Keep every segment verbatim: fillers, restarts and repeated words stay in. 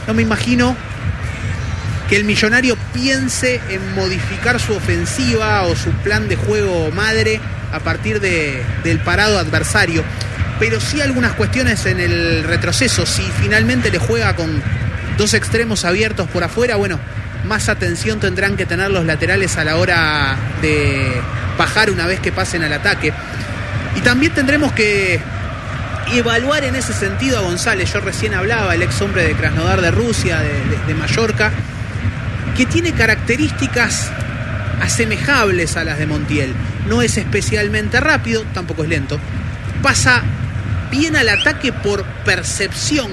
No me imagino que el Millonario piense en modificar su ofensiva o su plan de juego madre a partir de, del parado adversario, pero sí algunas cuestiones en el retroceso. Si finalmente le juega con dos extremos abiertos por afuera, bueno, más atención tendrán que tener los laterales a la hora de bajar una vez que pasen al ataque. Y también tendremos que evaluar en ese sentido a González. Yo recién hablaba, el ex hombre de Krasnodar de Rusia, de, de, de Mallorca, que tiene características asemejables a las de Montiel. No es especialmente rápido, tampoco es lento. Pasa bien al ataque por percepción,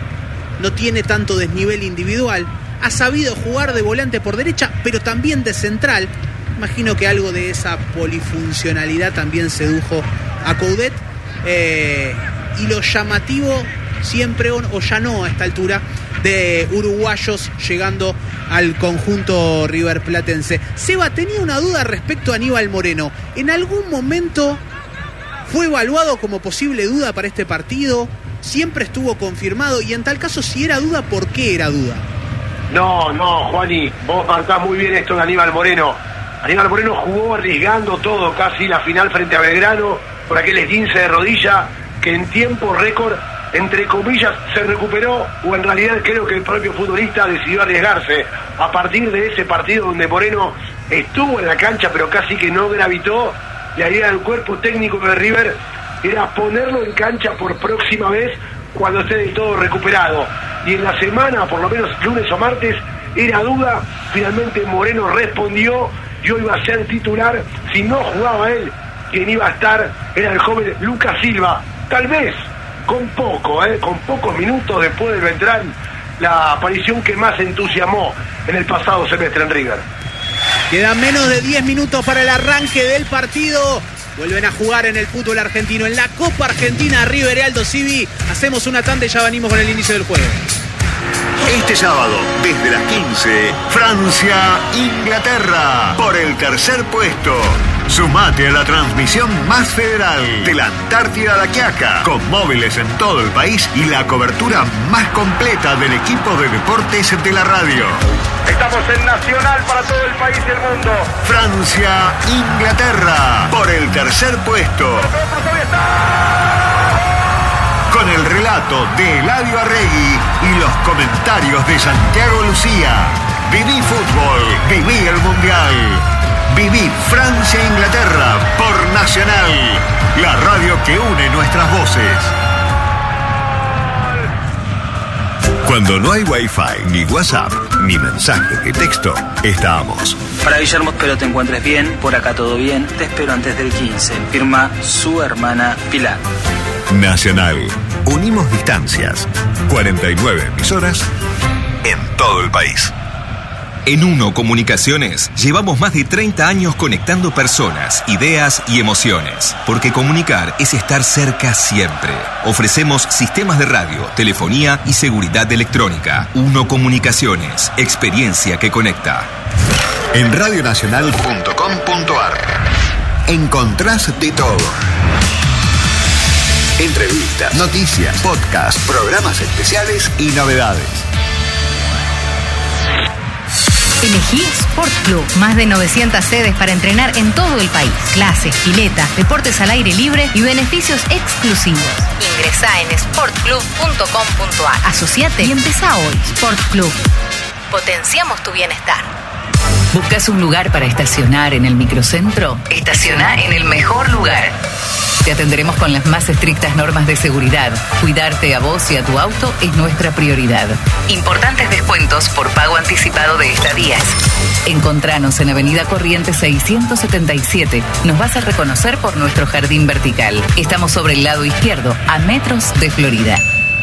no tiene tanto desnivel individual. Ha sabido jugar de volante por derecha, pero también de central. Imagino que algo de esa polifuncionalidad también sedujo a Coudet. Eh, y lo llamativo siempre, o ya no a esta altura, de uruguayos llegando al conjunto riverplatense. Seba, tenía una duda respecto a Aníbal Moreno. ¿En algún momento fue evaluado como posible duda para este partido? ¿Siempre estuvo confirmado? Y en tal caso, si era duda, ¿por qué era duda? No, no, Juani, vos marcás muy bien esto de Aníbal Moreno. Aníbal Moreno jugó arriesgando todo, casi la final frente a Belgrano, por aquel esguince de rodilla que en tiempo récord, entre comillas, se recuperó, o en realidad creo que el propio futbolista decidió arriesgarse a partir de ese partido donde Moreno estuvo en la cancha pero casi que no gravitó. La idea del cuerpo técnico de River era ponerlo en cancha por próxima vez cuando esté de todo recuperado, y en la semana, por lo menos lunes o martes, era duda. Finalmente Moreno respondió y hoy va a ser titular. Si no jugaba él, quien iba a estar era el joven Lucas Silva, tal vez con poco, eh, con pocos minutos después del Beltrán, la aparición que más entusiasmó en el pasado semestre en River. Quedan menos de diez minutos para el arranque del partido. Vuelven a jugar en el fútbol argentino, en la Copa Argentina, River y Aldo Civi. Hacemos una tanda y ya venimos con el inicio del juego. Este sábado, desde las quince, Francia-Inglaterra, por el tercer puesto. Sumate a la transmisión más federal de la Antártida a la Quiaca, con móviles en todo el país y la cobertura más completa del equipo de deportes de la radio. Estamos en Nacional para todo el país y el mundo. Francia-Inglaterra, por el tercer puesto. Con el relato de Eladio Arregui y los comentarios de Santiago Lucía. Viví fútbol, viví el mundial. Viví Francia-Inglaterra por Nacional, la radio que une nuestras voces. Cuando no hay Wi-Fi, ni WhatsApp, ni mensaje de texto, estamos. Para Guillermo, espero te encuentres bien, por acá todo bien, te espero antes del quince, firma su hermana Pilar. Nacional, unimos distancias, cuarenta y nueve emisoras en todo el país. En Uno Comunicaciones llevamos más de treinta años conectando personas, ideas y emociones, porque comunicar es estar cerca siempre. Ofrecemos sistemas de radio, telefonía y seguridad electrónica. Uno Comunicaciones, experiencia que conecta. En radionacional punto com punto ar encontrás de todo. Entrevistas, noticias, podcasts, programas especiales y novedades. Elegí Sport Club. Más de novecientas sedes para entrenar en todo el país. Clases, pileta, deportes al aire libre y beneficios exclusivos. Ingresá en sport club punto com punto ar. Asociate y empezá hoy. Sport Club. Potenciamos tu bienestar. ¿Buscas un lugar para estacionar en el microcentro? Estaciona en el mejor lugar. Te atenderemos con las más estrictas normas de seguridad. Cuidarte a vos y a tu auto es nuestra prioridad. Importantes descuentos por pago anticipado de estadías. Encontranos en Avenida Corrientes seiscientos setenta y siete. Nos vas a reconocer por nuestro jardín vertical. Estamos sobre el lado izquierdo, a metros de Florida.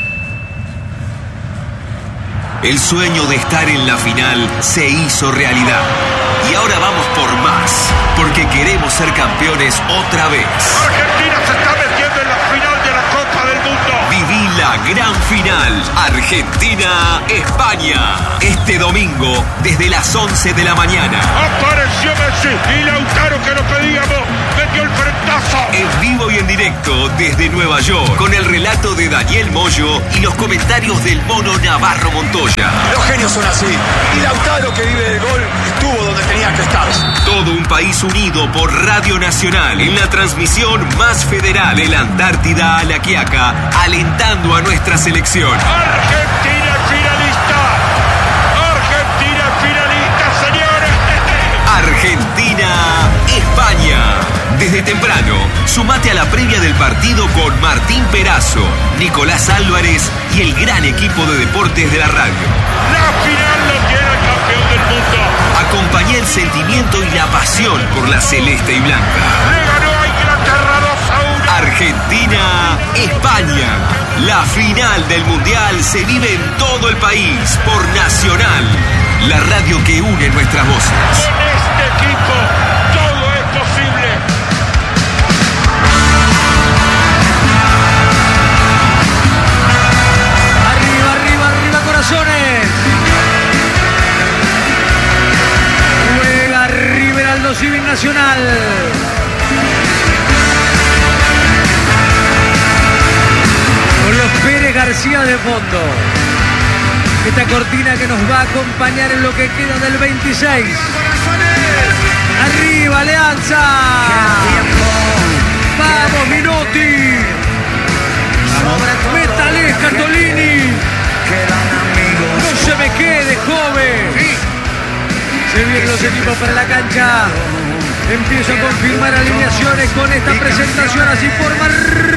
El sueño de estar en la final se hizo realidad. Y ahora vamos por más, porque queremos ser campeones otra vez. Argentina se está metiendo en la final de la Copa del Mundo. Viví la La gran final, Argentina-España. Este domingo, desde las once de la mañana. Apareció Messi y Lautaro, que lo pedíamos, metió el frentazo. En vivo y en directo desde Nueva York, con el relato de Daniel Moyo y los comentarios del mono Navarro Montoya. Los genios son así. Y Lautaro, que vive del gol, estuvo donde tenía que estar. Todo un país unido por Radio Nacional en la transmisión más federal de la Antártida a la Quiaca, alentando a nuestra selección. Argentina finalista. Argentina finalista, señores. Argentina-España. Desde temprano, sumate a la previa del partido con Martín Perazo, Nicolás Álvarez y el gran equipo de deportes de la radio. La final lo tiene el campeón del mundo. Acompañá el sentimiento y la pasión por la celeste y blanca. Le ganó a Inglaterra dos a uno. Argentina-España. La final del Mundial se vive en todo el país por Nacional, la radio que une nuestras voces. Con este equipo todo es posible. Arriba, arriba, arriba, corazones. Juega River Aldo Civil Nacional. Con los Pérez García de fondo. Esta cortina que nos va a acompañar en lo que queda del veintiséis. Arriba, Alianza. Vamos, Minotti. Metales, Catolini. No se me quede, joven. Se vienen los equipos para la cancha. Empiezo a confirmar alineaciones con esta presentación. Así forma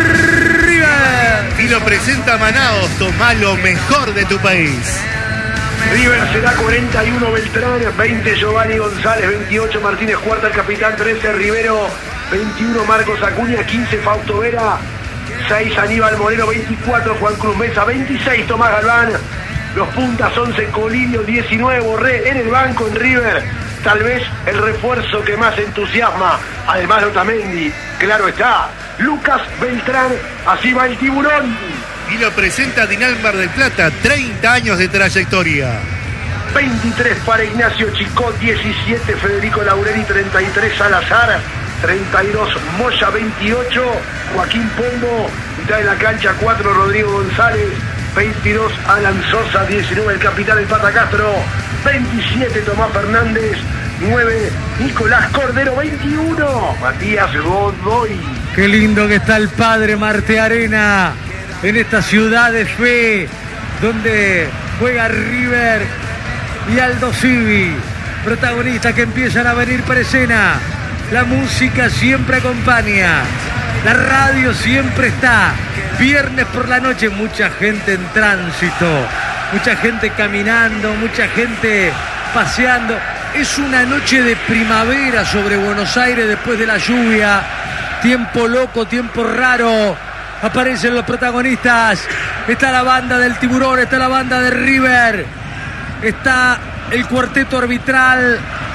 River. Y lo presenta Manaos. Tomá lo mejor de tu país. River será cuarenta y uno Beltrán, veinte Giovanni González, veintiocho Martínez Cuarta, el capitán, trece Rivero, veintiuno Marcos Acuña, quince Fausto Vera, seis Aníbal Moreno, veinticuatro Juan Cruz Mesa, veintiséis Tomás Galván, los puntas once Colidio, diecinueve Borré en el banco en River, tal vez el refuerzo que más entusiasma, además de Otamendi, claro está, Lucas Beltrán, así va el tiburón. Y lo presenta Dinalmar del Plata, treinta años de trayectoria. veintitrés para Ignacio Chicó, diecisiete Federico Laureni, treinta y tres Salazar, treinta y dos Moya, veintiocho Joaquín Pombo, mitad de la cancha cuatro Rodrigo González, veintidós Alan Sosa, diecinueve el capitán el Pata Castro, veintisiete Tomás Fernández, nueve Nicolás Cordero, veintiuno Matías Godoy. Qué lindo que está el padre Marte Arena en esta ciudad de fe, donde juega River y Aldo Civi, protagonistas que empiezan a venir para escena. La música siempre acompaña, la radio siempre está. Viernes por la noche, mucha gente en tránsito, mucha gente caminando, mucha gente paseando. Es una noche de primavera sobre Buenos Aires después de la lluvia. Tiempo loco, tiempo raro. Aparecen los protagonistas. Está la banda del Tiburón, está la banda de River, está el cuarteto arbitral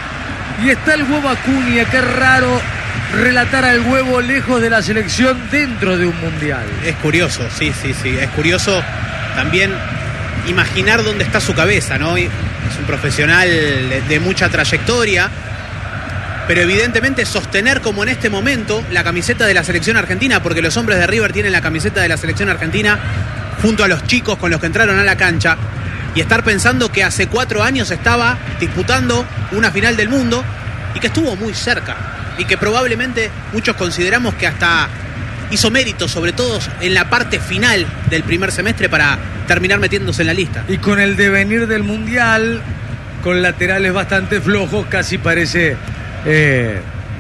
y está el Huevo Acuña. Qué raro relatar al Huevo lejos de la selección dentro de un mundial. Es curioso, sí, sí, sí. Es curioso también imaginar dónde está su cabeza, ¿no? Es un profesional de, de mucha trayectoria, pero evidentemente sostener como en este momento la camiseta de la selección argentina, porque los hombres de River tienen la camiseta de la selección argentina junto a los chicos con los que entraron a la cancha, y estar pensando que hace cuatro años estaba disputando una final del mundo y que estuvo muy cerca y que probablemente muchos consideramos que hasta hizo mérito, sobre todo en la parte final del primer semestre, para terminar metiéndose en la lista. Y con el devenir del mundial, con laterales bastante flojos, casi parece Eh,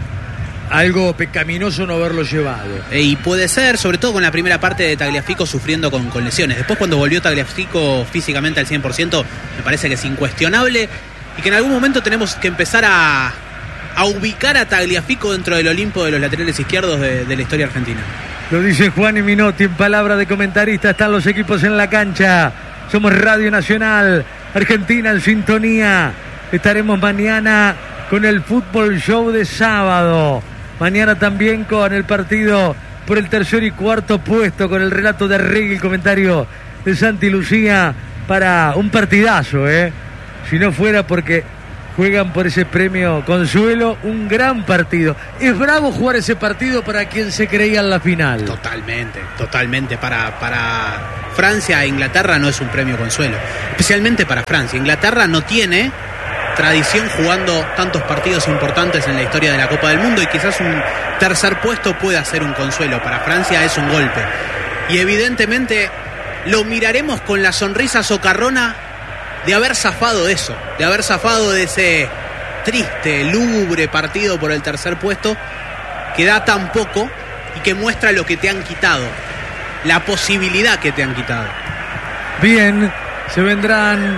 algo pecaminoso no haberlo llevado. Eh, y puede ser, sobre todo con la primera parte de Tagliafico sufriendo con, con lesiones. Después, cuando volvió Tagliafico físicamente al cien por ciento, me parece que es incuestionable y que en algún momento tenemos que empezar a, a ubicar a Tagliafico dentro del Olimpo de los laterales izquierdos de, de la historia argentina. Lo dice Juan y Minotti en palabra de comentarista. Están los equipos en la cancha. Somos Radio Nacional, Argentina en sintonía. Estaremos mañana con el Fútbol Show de sábado. Mañana también con el partido por el tercer y cuarto puesto con el relato de Arregui, el comentario de Santi Lucía para un partidazo, ¿eh? Si no fuera porque juegan por ese premio consuelo, un gran partido. Es bravo jugar ese partido para quien se creía en la final. Totalmente, totalmente. Para, para Francia e Inglaterra no es un premio consuelo, especialmente para Francia. Inglaterra no tiene tradición jugando tantos partidos importantes en la historia de la Copa del Mundo y quizás un tercer puesto pueda ser un consuelo. Para Francia es un golpe. Y evidentemente lo miraremos con la sonrisa socarrona de haber zafado eso, de haber zafado de ese triste, lúgubre partido por el tercer puesto que da tan poco y que muestra lo que te han quitado, la posibilidad que te han quitado. Bien, se vendrán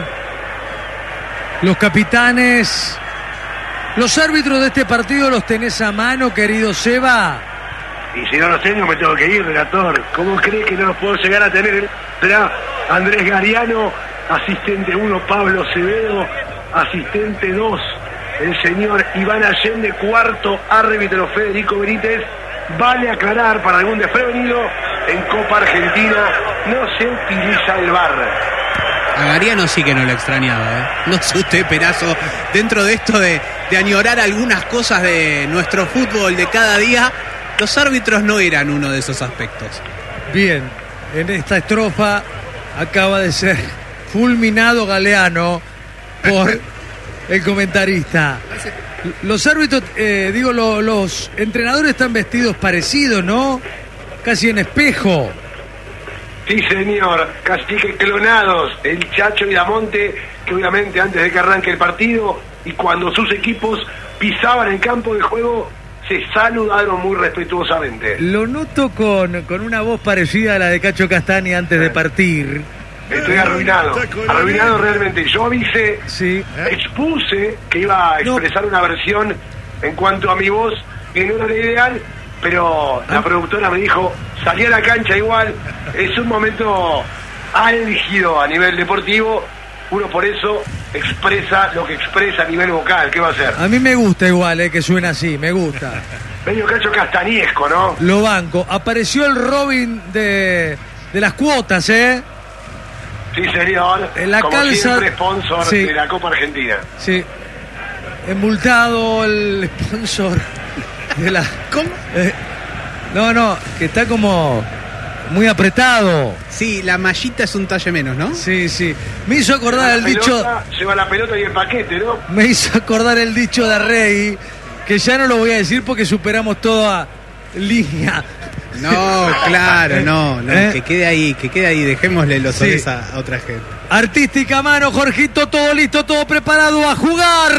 los capitanes, los árbitros de este partido. ¿Los tenés a mano, querido Seba? Y si no los tengo me tengo que ir, relator. ¿Cómo cree que no los puedo llegar a tener? Será Andrés Gariano, asistente uno Pablo Acevedo, asistente dos el señor Iván Allende, cuarto árbitro Federico Benítez. Vale aclarar para algún desprevenido, en Copa Argentina no se utiliza el V A R. A Gariano sí que no lo extrañaba, ¿eh? No sé usted, Perazo, dentro de esto de, de añorar algunas cosas de nuestro fútbol de cada día, los árbitros no eran uno de esos aspectos. Bien, en esta estrofa acaba de ser fulminado Galeano por el comentarista. Los árbitros, eh, digo, lo, los entrenadores están vestidos parecidos, ¿no? Casi en espejo. Sí, señor, casi que clonados. El Chacho y Damonte, que obviamente antes de que arranque el partido y cuando sus equipos pisaban el campo de juego, se saludaron muy respetuosamente. Lo noto con, con una voz parecida a la de Cacho Castani antes de partir. Estoy arruinado, arruinado realmente. Yo avisé, sí. expuse que iba a expresar no. una versión en cuanto a mi voz que no era la ideal, pero la productora me dijo, salí a la cancha igual, es un momento álgido a nivel deportivo, uno por eso expresa lo que expresa a nivel vocal. ¿Qué va a hacer? A mí me gusta igual, eh, que suena así, me gusta. Medio Cacho Castaniesco, ¿no? Lo banco. Apareció el Robin de, de las cuotas, ¿eh? Sí, señor. En la como calza, siempre, sponsor sí. de la Copa Argentina. Sí. Embultado el sponsor de la... ¿Cómo? Eh, no, no, que está como muy apretado. Sí, la mallita es un talle menos, ¿no? Sí, sí. Me hizo acordar el pelota, dicho... Lleva la pelota y el paquete, ¿no? Me hizo acordar el dicho de Arregui, que ya no lo voy a decir porque superamos toda línea. No, claro, no, no ¿Eh? que quede ahí, que quede ahí, dejémosle los soles sí. a, a otra gente. Artística mano, Jorgito, todo listo, todo preparado a jugar.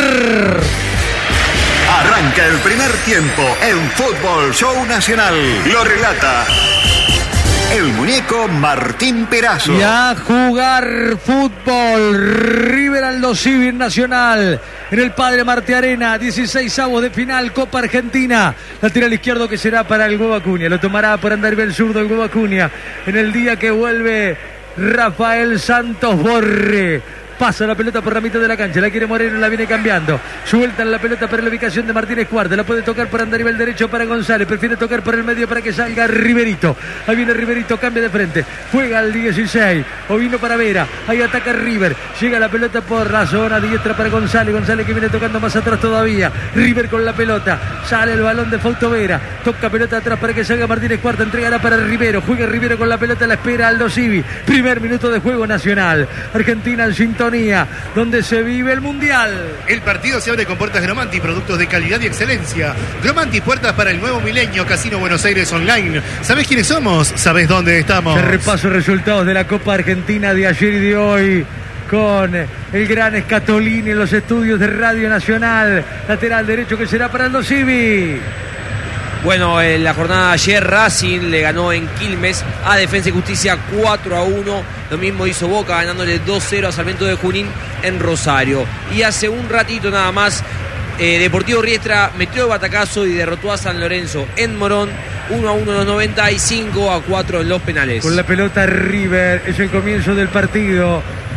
Arranca el primer tiempo en Fútbol Show Nacional. Lo relata el muñeco Martín Perazo. Y a jugar fútbol. River Aldo Civi Nacional. En el Padre Marte Arena, dieciseisavos de final, Copa Argentina. Lateral izquierdo que será para el Huevo Acuña. Lo tomará por andar bien zurdo el Huevo Acuña. En el día que vuelve Rafael Santos Borre. Pasa la pelota por la mitad de la cancha, la quiere Moreno, la viene cambiando. Sueltan la pelota para la ubicación de Martínez Cuarta. La puede tocar por andar nivel derecho para González. Prefiere tocar por el medio para que salga Riverito. Ahí viene Riverito, cambia de frente. Juega al dieciséis. Ovino para Vera. Ahí ataca River. Llega la pelota por la zona diestra para González. González que viene tocando más atrás todavía. River con la pelota. Sale el balón de Fausto Vera. Toca pelota atrás para que salga Martínez Cuarta. Entregará para Rivero. Juega Rivero con la pelota. La espera Aldo Civi. Primer minuto de juego nacional. Argentina en sintonía, donde se vive el Mundial. El partido se abre con puertas Gromanti, productos de calidad y excelencia. Gromanti, puertas para el nuevo milenio, Casino Buenos Aires Online. ¿Sabés quiénes somos? ¿Sabés dónde estamos? Se repaso resultados de la Copa Argentina de ayer y de hoy con el gran Escatolini en los estudios de Radio Nacional. Lateral derecho que será para Aldo Civi. Bueno, en la jornada de ayer Racing le ganó en Quilmes a Defensa y Justicia cuatro a uno. Lo mismo hizo Boca ganándole dos cero a Sarmiento de Junín en Rosario. Y hace un ratito nada más eh, Deportivo Riestra metió de batacazo y derrotó a San Lorenzo en Morón uno a uno en los noventa y cinco a cuatro en los penales. Con la pelota River, es el comienzo del partido.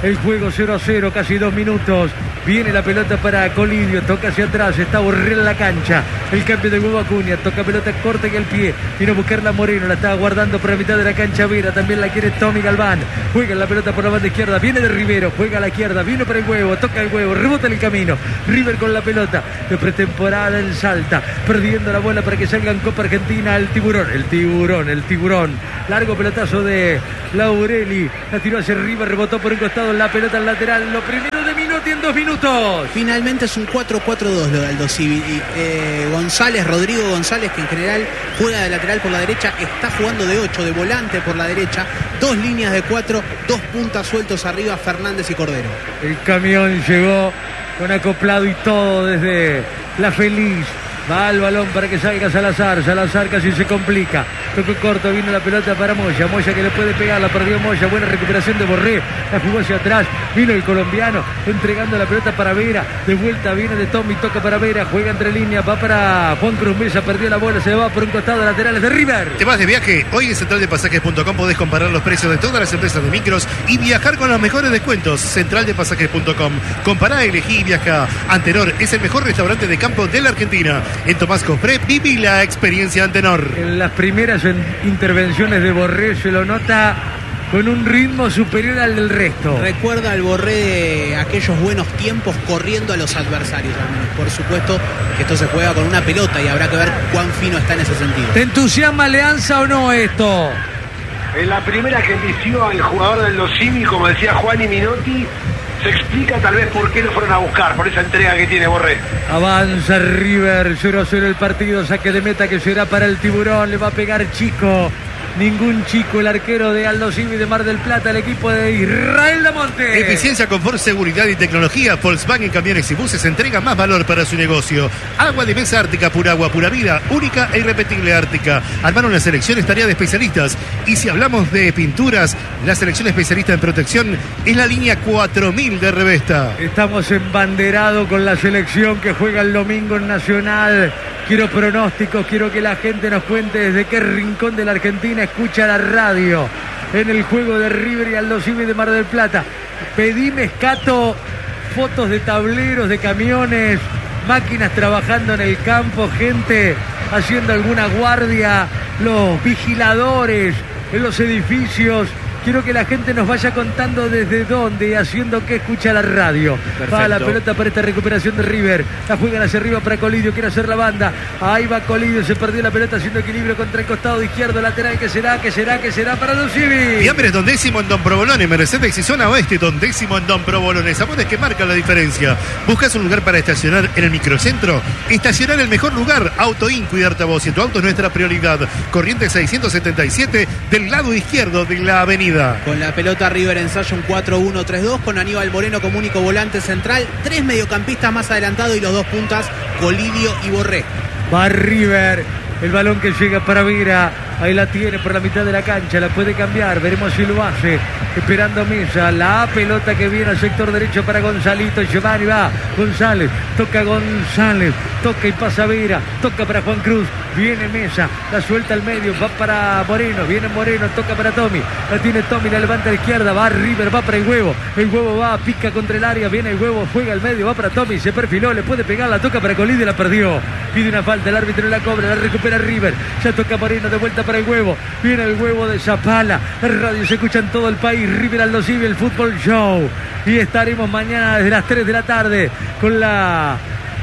El juego cero a cero, casi dos minutos. Viene la pelota para Colidio, toca hacia atrás, está Borré en la cancha. El cambio de huevo Acuña, toca pelota corta en el pie. Vino a buscarla Moreno, la estaba guardando por la mitad de la cancha Vera. También la quiere Tommy Galván. Juega la pelota por la banda izquierda, viene de Rivero, juega a la izquierda, vino para el huevo, toca el huevo, rebota en el camino. River con la pelota de pretemporada en Salta, perdiendo la bola para que salga en Copa Argentina el tiburón, el tiburón, el tiburón. Largo pelotazo de Laureli, la tiró hacia arriba, rebotó por un costado la pelota al lateral. Lo primero de Minotti en dos minutos. Finalmente es un cuatro cuatro dos lo de Aldo Civi. Eh, González, Rodrigo González, que en general juega de lateral por la derecha, está jugando de ocho, de volante por la derecha. Dos líneas de cuatro, dos puntas sueltos arriba, Fernández y Cordero. El camión llegó con acoplado y todo desde La Feliz. Va al balón para que salga Salazar. Salazar casi se complica. Tocó corto, vino la pelota para Moya. Moya que le puede pegar, la perdió Moya. Buena recuperación de Borré. La jugó hacia atrás. Vino el colombiano entregando la pelota para Vera. De vuelta viene de Tommy, toca para Vera. Juega entre líneas, va para Juan Cruz Mesa. Perdió la bola, se va por un costado, laterales de River. ¿Te vas de viaje? Hoy en central de pasajes punto com podés comparar los precios de todas las empresas de micros y viajar con los mejores descuentos. central de pasajes punto com. Compará, elegí y viaja. Antenor es el mejor restaurante de campo de la Argentina. En Tomás Cofré viví la experiencia Antenor. En las primeras intervenciones de Borré se lo nota con un ritmo superior al del resto. Recuerda al Borré de aquellos buenos tiempos corriendo a los adversarios, al menos. Por supuesto que esto se juega con una pelota y habrá que ver cuán fino está en ese sentido. ¿Te entusiasma Alianza o no esto? En la primera que vistió al jugador del Los Civi, como decía Juan y Minotti, se explica tal vez por qué lo fueron a buscar, por esa entrega que tiene Borré. Avanza River, cero a cero el partido, saque de meta que será para el tiburón, le va a pegar Chico. Ningún Chico, el arquero de Aldo Civi de Mar del Plata, el equipo de Israel Damonte. Eficiencia, confort, seguridad y tecnología. Volkswagen Camiones y Buses entrega más valor para su negocio. Agua de mesa Ártica, pura agua, pura vida, única e irrepetible Ártica. Armar una selección es tarea de especialistas. Y si hablamos de pinturas, la selección especialista en protección es la línea cuatro mil de Revesta. Estamos embanderados con la selección que juega el domingo en Nacional. Quiero pronósticos, quiero que la gente nos cuente desde qué rincón de la Argentina escucha la radio en el juego de River y Aldo Civi de Mar del Plata. Pedime, Escato, fotos de tableros, de camiones, máquinas trabajando en el campo, gente haciendo alguna guardia, los vigiladores en los edificios. Quiero que la gente nos vaya contando desde dónde y haciendo qué escucha la radio. Perfecto. Va la pelota para esta recuperación de River. La juegan hacia arriba para Colidio. Quiere hacer la banda. Ahí va Colidio. Se perdió la pelota haciendo equilibrio contra el costado izquierdo. Lateral. ¿Qué será? ¿Qué será? ¿Qué será para Aldo Civi? Fiambres Don Décimo en Don Provolone. Mercedes y zona oeste. Don Décimo en Don Provolone. Sabores que marcan la diferencia. ¿Buscas un lugar para estacionar en el microcentro? Estacionar el mejor lugar. Autoin, cuidarte a vos. Y tu auto es nuestra prioridad. Corrientes seiscientos setenta y siete del lado izquierdo de la avenida. Con la pelota River ensaya un cuatro uno tres dos con Aníbal Moreno como único volante central, tres mediocampistas más adelantados y los dos puntas Colidio y Borré. Va River, el balón que llega para Vera, ahí la tiene por la mitad de la cancha, la puede cambiar, veremos si lo hace, esperando Mesa, la pelota que viene al sector derecho para Gonzalito, Giovanni va, González, toca González, toca y pasa Vera, toca para Juan Cruz, viene Mesa, la suelta al medio, va para Moreno, viene Moreno, toca para Tommy, la tiene Tommy, la levanta a la izquierda, va River, va para el huevo, el huevo va, pica contra el área, viene el huevo, juega al medio, va para Tommy, se perfiló, le puede pegar, la toca para Colidio, la perdió, pide una falta, el árbitro la cobra, la recupera River, ya toca Moreno, de vuelta para el huevo, viene el huevo de Zapala, la radio se escucha en todo el país, River Aldo Civi, el Fútbol Show, y estaremos mañana desde las tres de la tarde con la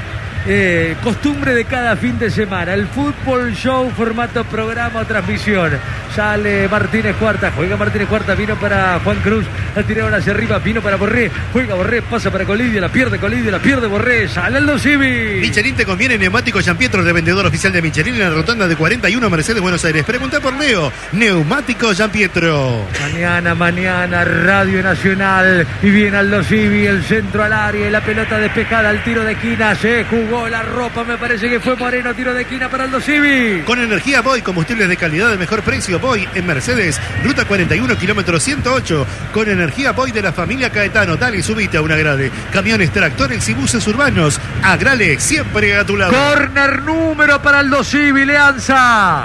Eh, costumbre de cada fin de semana, el Fútbol Show, formato programa o transmisión. Sale Martínez Cuarta, juega Martínez Cuarta, vino para Juan Cruz, la tiraron hacia arriba, vino para Borré, juega Borré, pasa para Colidio, la pierde Colidio, la pierde Borré, sale Aldo Civi. Michelin te conviene, neumático Giampietro, revendedor oficial de Michelin en la rotonda de cuarenta y uno Mercedes, Buenos Aires. Pregunta por Leo, neumático Giampietro. Mañana, mañana, Radio Nacional, y viene Aldo Civi, el centro al área y la pelota despejada al tiro de esquina, se jugó la ropa, me parece que fue Moreno, tiro de esquina para Aldo Civi. Con energía Boy, combustibles de calidad de mejor precio, Boy en Mercedes, ruta cuarenta y uno, kilómetro ciento ocho. Con energía Boy de la familia Caetano, dale, subite a una grade. Camiones, tractores y buses urbanos, Agrale, siempre a tu lado. Corner número para Aldo Civi, Leanza.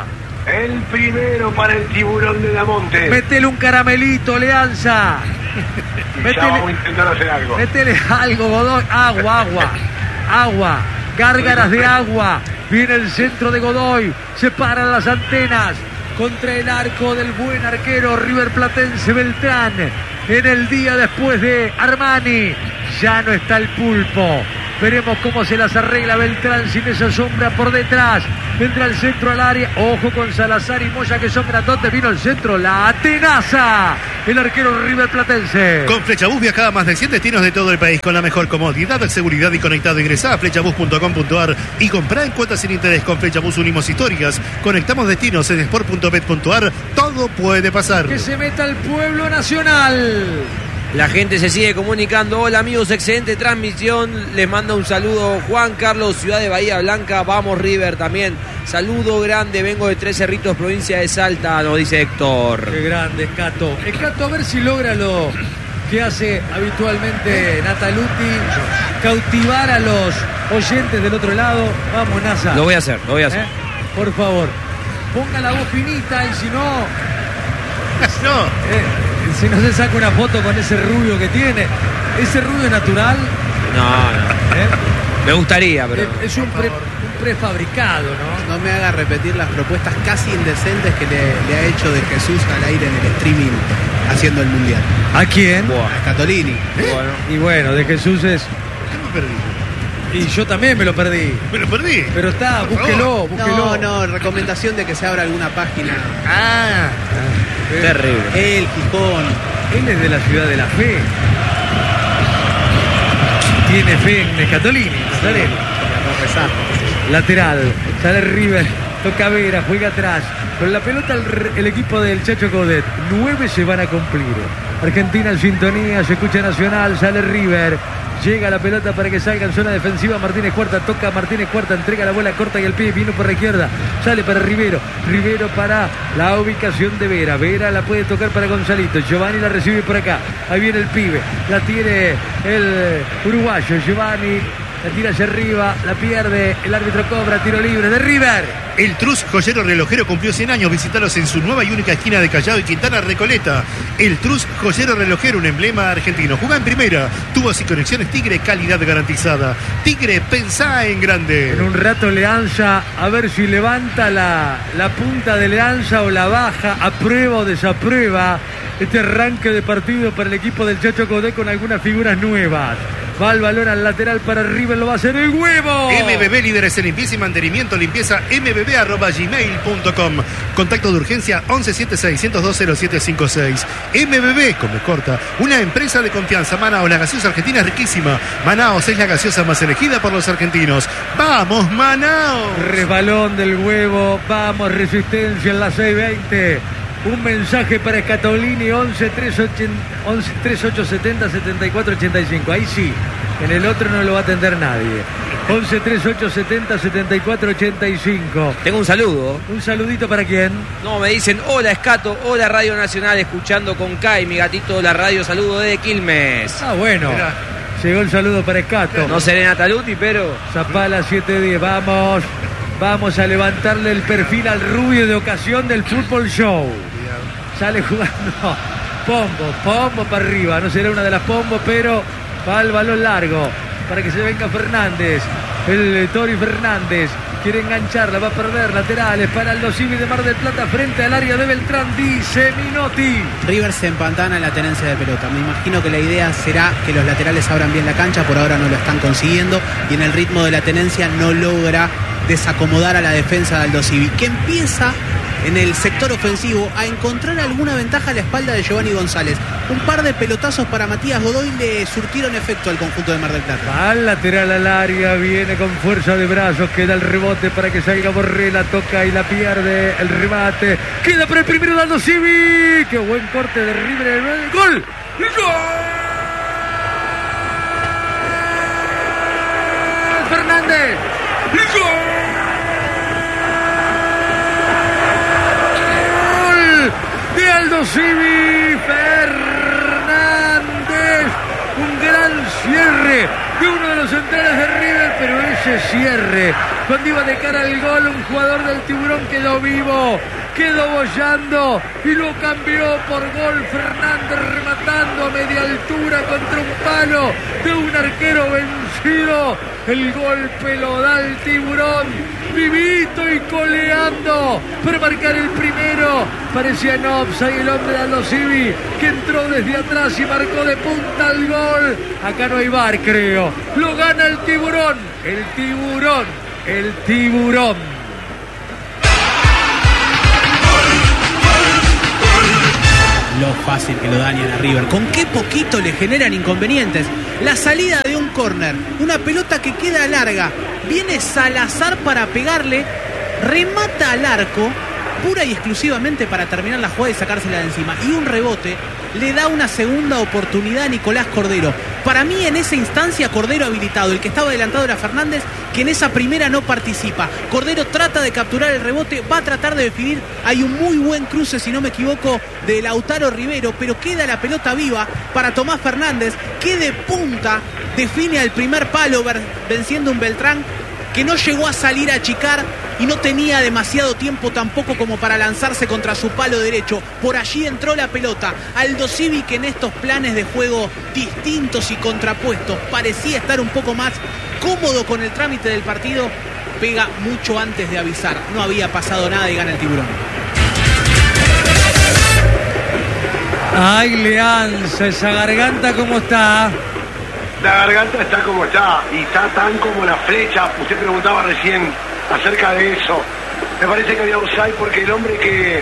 El primero para el Tiburón de Damonte. Metele un caramelito, Leanza. Métele, ya vamos a intentar hacer algo. Métele algo, Godoy. Agua, agua. Agua. Gárgaras de agua. Viene el centro de Godoy. Se paran las antenas. Contra el arco del buen arquero River Platense Beltrán. En el día después de Armani. Ya no está el Pulpo. Veremos cómo se las arregla Beltrán sin esa sombra por detrás. Entra el centro al área. Ojo con Salazar y Moya que son grandotes. Vino el centro. La tenaza. El arquero River Platense. Con Flechabús viaja a más de cien destinos de todo el país con la mejor comodidad, seguridad y conectado. Ingresá a flechabús punto com punto ar y comprá en cuotas sin interés. Con Flechabús unimos historias. Conectamos destinos en sport punto bet punto ar. Todo puede pasar. Que se meta el pueblo nacional. La gente se sigue comunicando. Hola amigos, excelente transmisión. Les manda un saludo Juan Carlos, ciudad de Bahía Blanca. Vamos River también. Saludo grande, vengo de Tres Cerritos, provincia de Salta, nos dice Héctor. Qué grande, Escato. Escato, a ver si logra lo que hace habitualmente Nataluti, cautivar a los oyentes del otro lado. Vamos, Nasa. Lo voy a hacer, lo voy a hacer. ¿Eh? Por favor, ponga la voz finita y si no... No. Eh, si no se saca una foto con ese rubio que tiene. ¿Ese rubio natural? No, no. ¿Eh? Me gustaría, pero... Es, es un, pre, un prefabricado, ¿no? No me haga repetir las propuestas casi indecentes que le, le ha hecho de Jesús al aire en el streaming haciendo el Mundial. ¿A quién? A Scatolini. ¿Eh? Bueno. Y bueno, de Jesús es... ¿Qué me perdí? Y yo también me lo perdí. ¿Me lo perdí? Pero está, búsquelo, búsquelo. No, no, recomendación de que se abra alguna página. Ah, ah terrible. El Gijón. Él es de la ciudad de la fe. Tiene fe en Scatolini, Nazareno. Lateral, sale River, toca Vera, juega atrás. Con la pelota el, el equipo del Chacho Coudet. Nueve se van a cumplir. Argentina en sintonía, se escucha Nacional, sale River. Llega la pelota para que salga en zona defensiva. Martínez Cuarta, toca Martínez Cuarta, entrega la bola corta y el pie vino por la izquierda. Sale para Rivero. Rivero para la ubicación de Vera. Vera la puede tocar para Gonzalito. Giovanni la recibe por acá. Ahí viene el pibe. La tiene el uruguayo. Giovanni la tira hacia arriba. La pierde. El árbitro cobra. Tiro libre de River. El Trus Joyero Relojero cumplió cien años. Visítalos en su nueva y única esquina de Callao y Quintana Recoleta. El Trus Joyero Relojero, un emblema argentino. Juega en primera. Tubos y conexiones Tigre, calidad garantizada. Tigre, pensá en grande. En un rato Leanza, a ver si levanta la, la punta de Leanza o la baja. Aprueba o desaprueba este arranque de partido para el equipo del Chacho Coudet con algunas figuras nuevas. Va el balón al lateral para River, lo va a hacer el huevo. M B B, líderes en limpieza y mantenimiento, limpieza m b b arroba gmail punto com. Contacto de urgencia once setenta y seis, ciento dos, cero siete cincuenta y seis. M B B, come corta, una empresa de confianza. Manaos, la gaseosa argentina es riquísima. Manaos es la gaseosa más elegida por los argentinos. ¡Vamos, Manaos! Resbalón del huevo, vamos, Resistencia en la seis veinte. Un mensaje para Scatolini, once tres ocho setenta, setenta y cuatro ochenta y cinco. Ahí sí, en el otro no lo va a atender nadie. once tres ocho setenta, setenta y cuatro ochenta y cinco. Tengo un saludo. ¿Un saludito para quién? No, me dicen, hola Escato, hola Radio Nacional, escuchando con Kai, mi gatito de la radio, saludo de Quilmes. Ah, bueno. Mirá. Llegó el saludo para Escato. No seré Nataluti, pero... Zapala siete diez, vamos. Vamos a levantarle el perfil al rubio de ocasión del Fútbol Show. Sale jugando Pombo, Pombo para arriba. No será una de las Pombo, pero va el balón largo para que se venga Fernández. El Tori Fernández quiere engancharla, va a perder. Laterales para Aldo Civi de Mar del Plata frente al área de Beltrán, dice Minotti. River se empantana en la tenencia de pelota. Me imagino que la idea será que los laterales abran bien la cancha. Por ahora no lo están consiguiendo y en el ritmo de la tenencia no logra desacomodar a la defensa de Aldo Civi, que empieza en el sector ofensivo a encontrar alguna ventaja a la espalda de Giovanni González. Un par de pelotazos para Matías Godoy le surtieron efecto al conjunto de Mar del Plata. Al lateral al área, viene con fuerza de brazos, queda el rebote para que salga Borrella, toca y la pierde, el remate, queda para el primero de Aldo Civi. Qué buen corte de River, ¡gol! ¡Gol! Fernández, ¡gol! de Aldo Civi Fernández, un gran cierre de uno de los centrales de River, pero ese cierre, cuando iba de cara al gol, un jugador del Tiburón quedó vivo, quedó bollando y lo cambió por gol. Fernández rematando a media altura contra un palo de un arquero vencido. El golpe lo da el Tiburón, vivito y coleando para marcar el primero. Parecía en offside el hombre de Aldo Civi, que entró desde atrás y marcó de punta el gol. Acá no hay bar, creo. Lo gana el Tiburón, el Tiburón, el Tiburón. Lo fácil que lo dañan a River. Con qué poquito le generan inconvenientes. La salida de un córner, una pelota que queda larga, viene Salazar para pegarle, remata al arco, pura y exclusivamente para terminar la jugada y sacársela de encima. Y un rebote le da una segunda oportunidad a Nicolás Cordero. Para mí en esa instancia Cordero habilitado, el que estaba adelantado era Fernández, que en esa primera no participa. Cordero trata de capturar el rebote, va a tratar de definir. Hay un muy buen cruce, si no me equivoco, de Lautaro Rivero, pero queda la pelota viva para Tomás Fernández, que de punta define al primer palo, venciendo un Beltrán que no llegó a salir a achicar y no tenía demasiado tiempo tampoco como para lanzarse contra su palo derecho. Por allí entró la pelota. Aldo Civi, que en estos planes de juego distintos y contrapuestos parecía estar un poco más cómodo con el trámite del partido, pega mucho antes de avisar. No había pasado nada y gana el Tiburón. Ay, Leanza, esa garganta cómo está. La garganta está como está, y está tan como la flecha. Usted preguntaba recién acerca de eso. Me parece que había offside porque el hombre que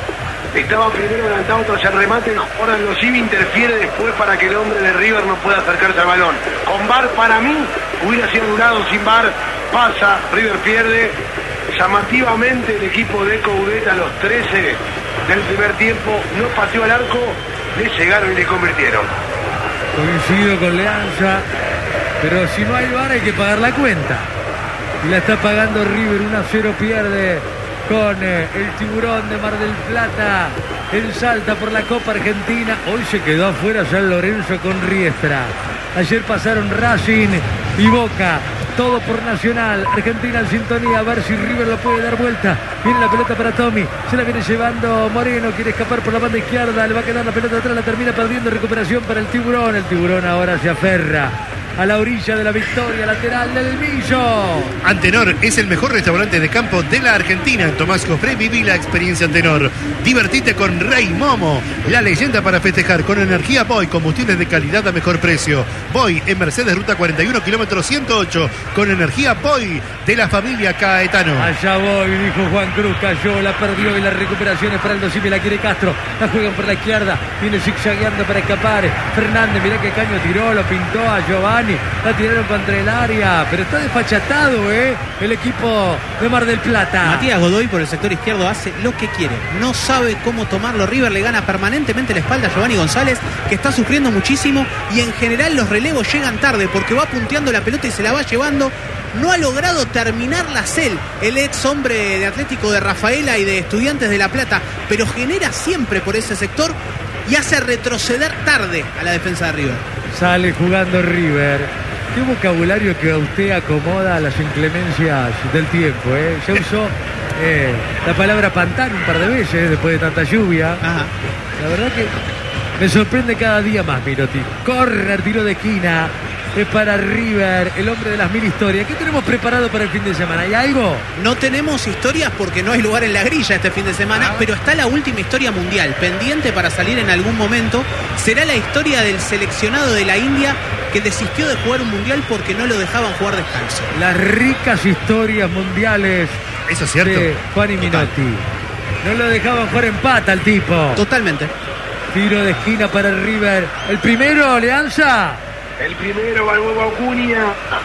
estaba primero adelantado tras el remate, el jugador de los Civi interfiere después para que el hombre de River no pueda acercarse al balón. Con V A R para mí hubiera sido anulado, sin V A R pasa, River pierde. Llamativamente el equipo de Coudet a los trece del primer tiempo no pateó al arco, le llegaron y le convirtieron. Coincido con Leanza, pero si no hay V A R hay que pagar la cuenta. Y la está pagando River, uno a cero pierde con eh, el Tiburón de Mar del Plata en Salta por la Copa Argentina. Hoy se quedó afuera San Lorenzo con Riestra. Ayer pasaron Racing y Boca. Todo por Nacional. Argentina en sintonía. A ver si River lo puede dar vuelta. Viene la pelota para Tommy. Se la viene llevando Moreno. Quiere escapar por la banda izquierda. Le va a quedar la pelota atrás. La termina perdiendo. Recuperación para el Tiburón. El Tiburón ahora se aferra a la orilla de la victoria lateral del Millo. Antenor es el mejor restaurante de campo de la Argentina. En Tomás Cofré viví la experiencia Antenor. Divertite con Rey Momo, la leyenda para festejar. Con energía Boy, combustibles de calidad a mejor precio. Boy en Mercedes, ruta cuarenta y uno, kilómetro ciento ocho. Con energía Boy de la familia Caetano. Allá voy, dijo Juan Cruz. Cayó, la perdió y la recuperación es para el Dosivi. La quiere Castro. La juegan por la izquierda. Viene zigzagueando para escapar. Fernández, mirá qué caño tiró. Lo pintó a Giovanni. La tiraron contra el área, pero está despachatado, ¿eh? El equipo de Mar del Plata. Matías Godoy por el sector izquierdo hace lo que quiere. No sabe cómo tomarlo. River le gana permanentemente la espalda a Giovanni González, que está sufriendo muchísimo. Y en general los relevos llegan tarde porque va punteando la pelota y se la va llevando. No ha logrado terminar la C E L, el ex hombre de Atlético de Rafaela y de Estudiantes de La Plata, pero genera siempre por ese sector y hace retroceder tarde a la defensa de River. Sale jugando River. Qué vocabulario que a usted acomoda a las inclemencias del tiempo, ¿eh? Ya usó eh, la palabra pantano un par de veces después de tanta lluvia. Ajá. La verdad que me sorprende cada día más, Mirotti. Corner, tiro de esquina. Es para River, el hombre de las mil historias. ¿Qué tenemos preparado para el fin de semana? ¿Hay algo? No tenemos historias porque no hay lugar en la grilla este fin de semana, ah. pero está la última historia mundial, pendiente para salir en algún momento. Será la historia del seleccionado de la India que desistió de jugar un mundial porque no lo dejaban jugar descanso. Las ricas historias mundiales. Eso es cierto. De Juan y Minotti. No lo dejaban jugar en pata al tipo. Totalmente. Tiro de esquina para River. El primero, Leanza. El primero va el huevo Acuña.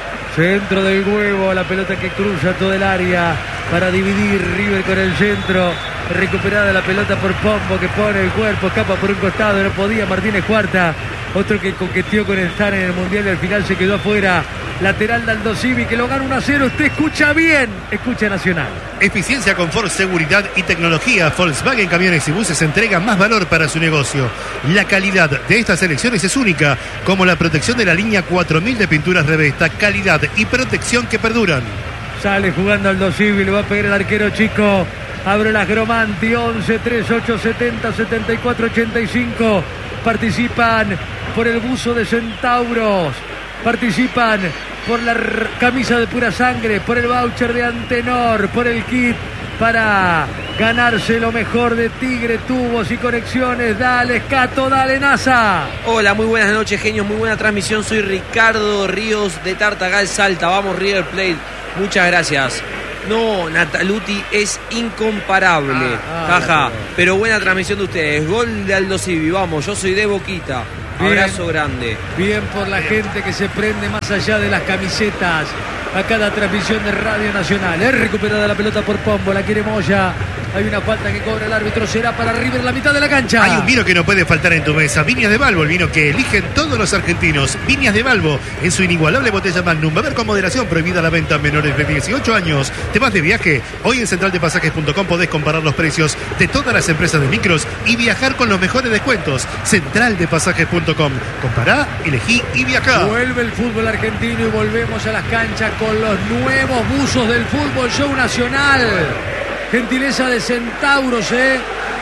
Centro del huevo, la pelota que cruza todo el área para dividir. River con el centro. Recuperada la pelota por Pombo, que pone el cuerpo, escapa por un costado, no podía Martínez Cuarta. Otro que coqueteó con estar en el Mundial y al final se quedó afuera. Lateral de Aldo Civi que lo gana uno a cero. Usted escucha bien, escucha Nacional. Eficiencia, confort, seguridad y tecnología. Volkswagen Camiones y Buses entrega más valor para su negocio. La calidad de estas elecciones es única, como la protección de la línea cuatro mil de pinturas Revesta. Calidad y protección que perduran. Sale jugando Aldo Civi, le va a pegar el arquero chico. Abre las Gromanti, once, treinta y ocho, setenta, setenta y cuatro, ochenta y cinco. Participan por el buzo de Centauros. Participan por la r- camisa de pura sangre, por el voucher de Antenor, por el kit para ganarse lo mejor de Tigre, tubos y conexiones. Dale, Cato, dale, NASA. Hola, muy buenas noches, genios, muy buena transmisión. Soy Ricardo Ríos de Tartagal, Salta. Vamos, River Plate. Muchas gracias. No, Nataluti es incomparable. Ah, ah, Jaja, pero... pero buena transmisión de ustedes. Gol de Aldo Civi, vamos, yo soy de Boquita. Bien, abrazo grande. Bien por la gente que se prende más allá de las camisetas a cada transmisión de Radio Nacional. Es recuperada la pelota por Pombo, la quiere Moya. Hay una falta que cobra el árbitro, será para River la mitad de la cancha. Hay un vino que no puede faltar en tu mesa. Viñas de Balbo, el vino que eligen todos los argentinos. Viñas de Balbo, en su inigualable botella Magnum. Beber con moderación, prohibida la venta a menores de dieciocho años. ¿Te vas de viaje? Hoy en central de pasajes punto com podés comparar los precios de todas las empresas de micros y viajar con los mejores descuentos. central de pasajes punto com. Compará, elegí y viajá. Vuelve el fútbol argentino y volvemos a las canchas con los nuevos buzos del Fútbol Show Nacional. Gentileza de Centauros, ¿eh?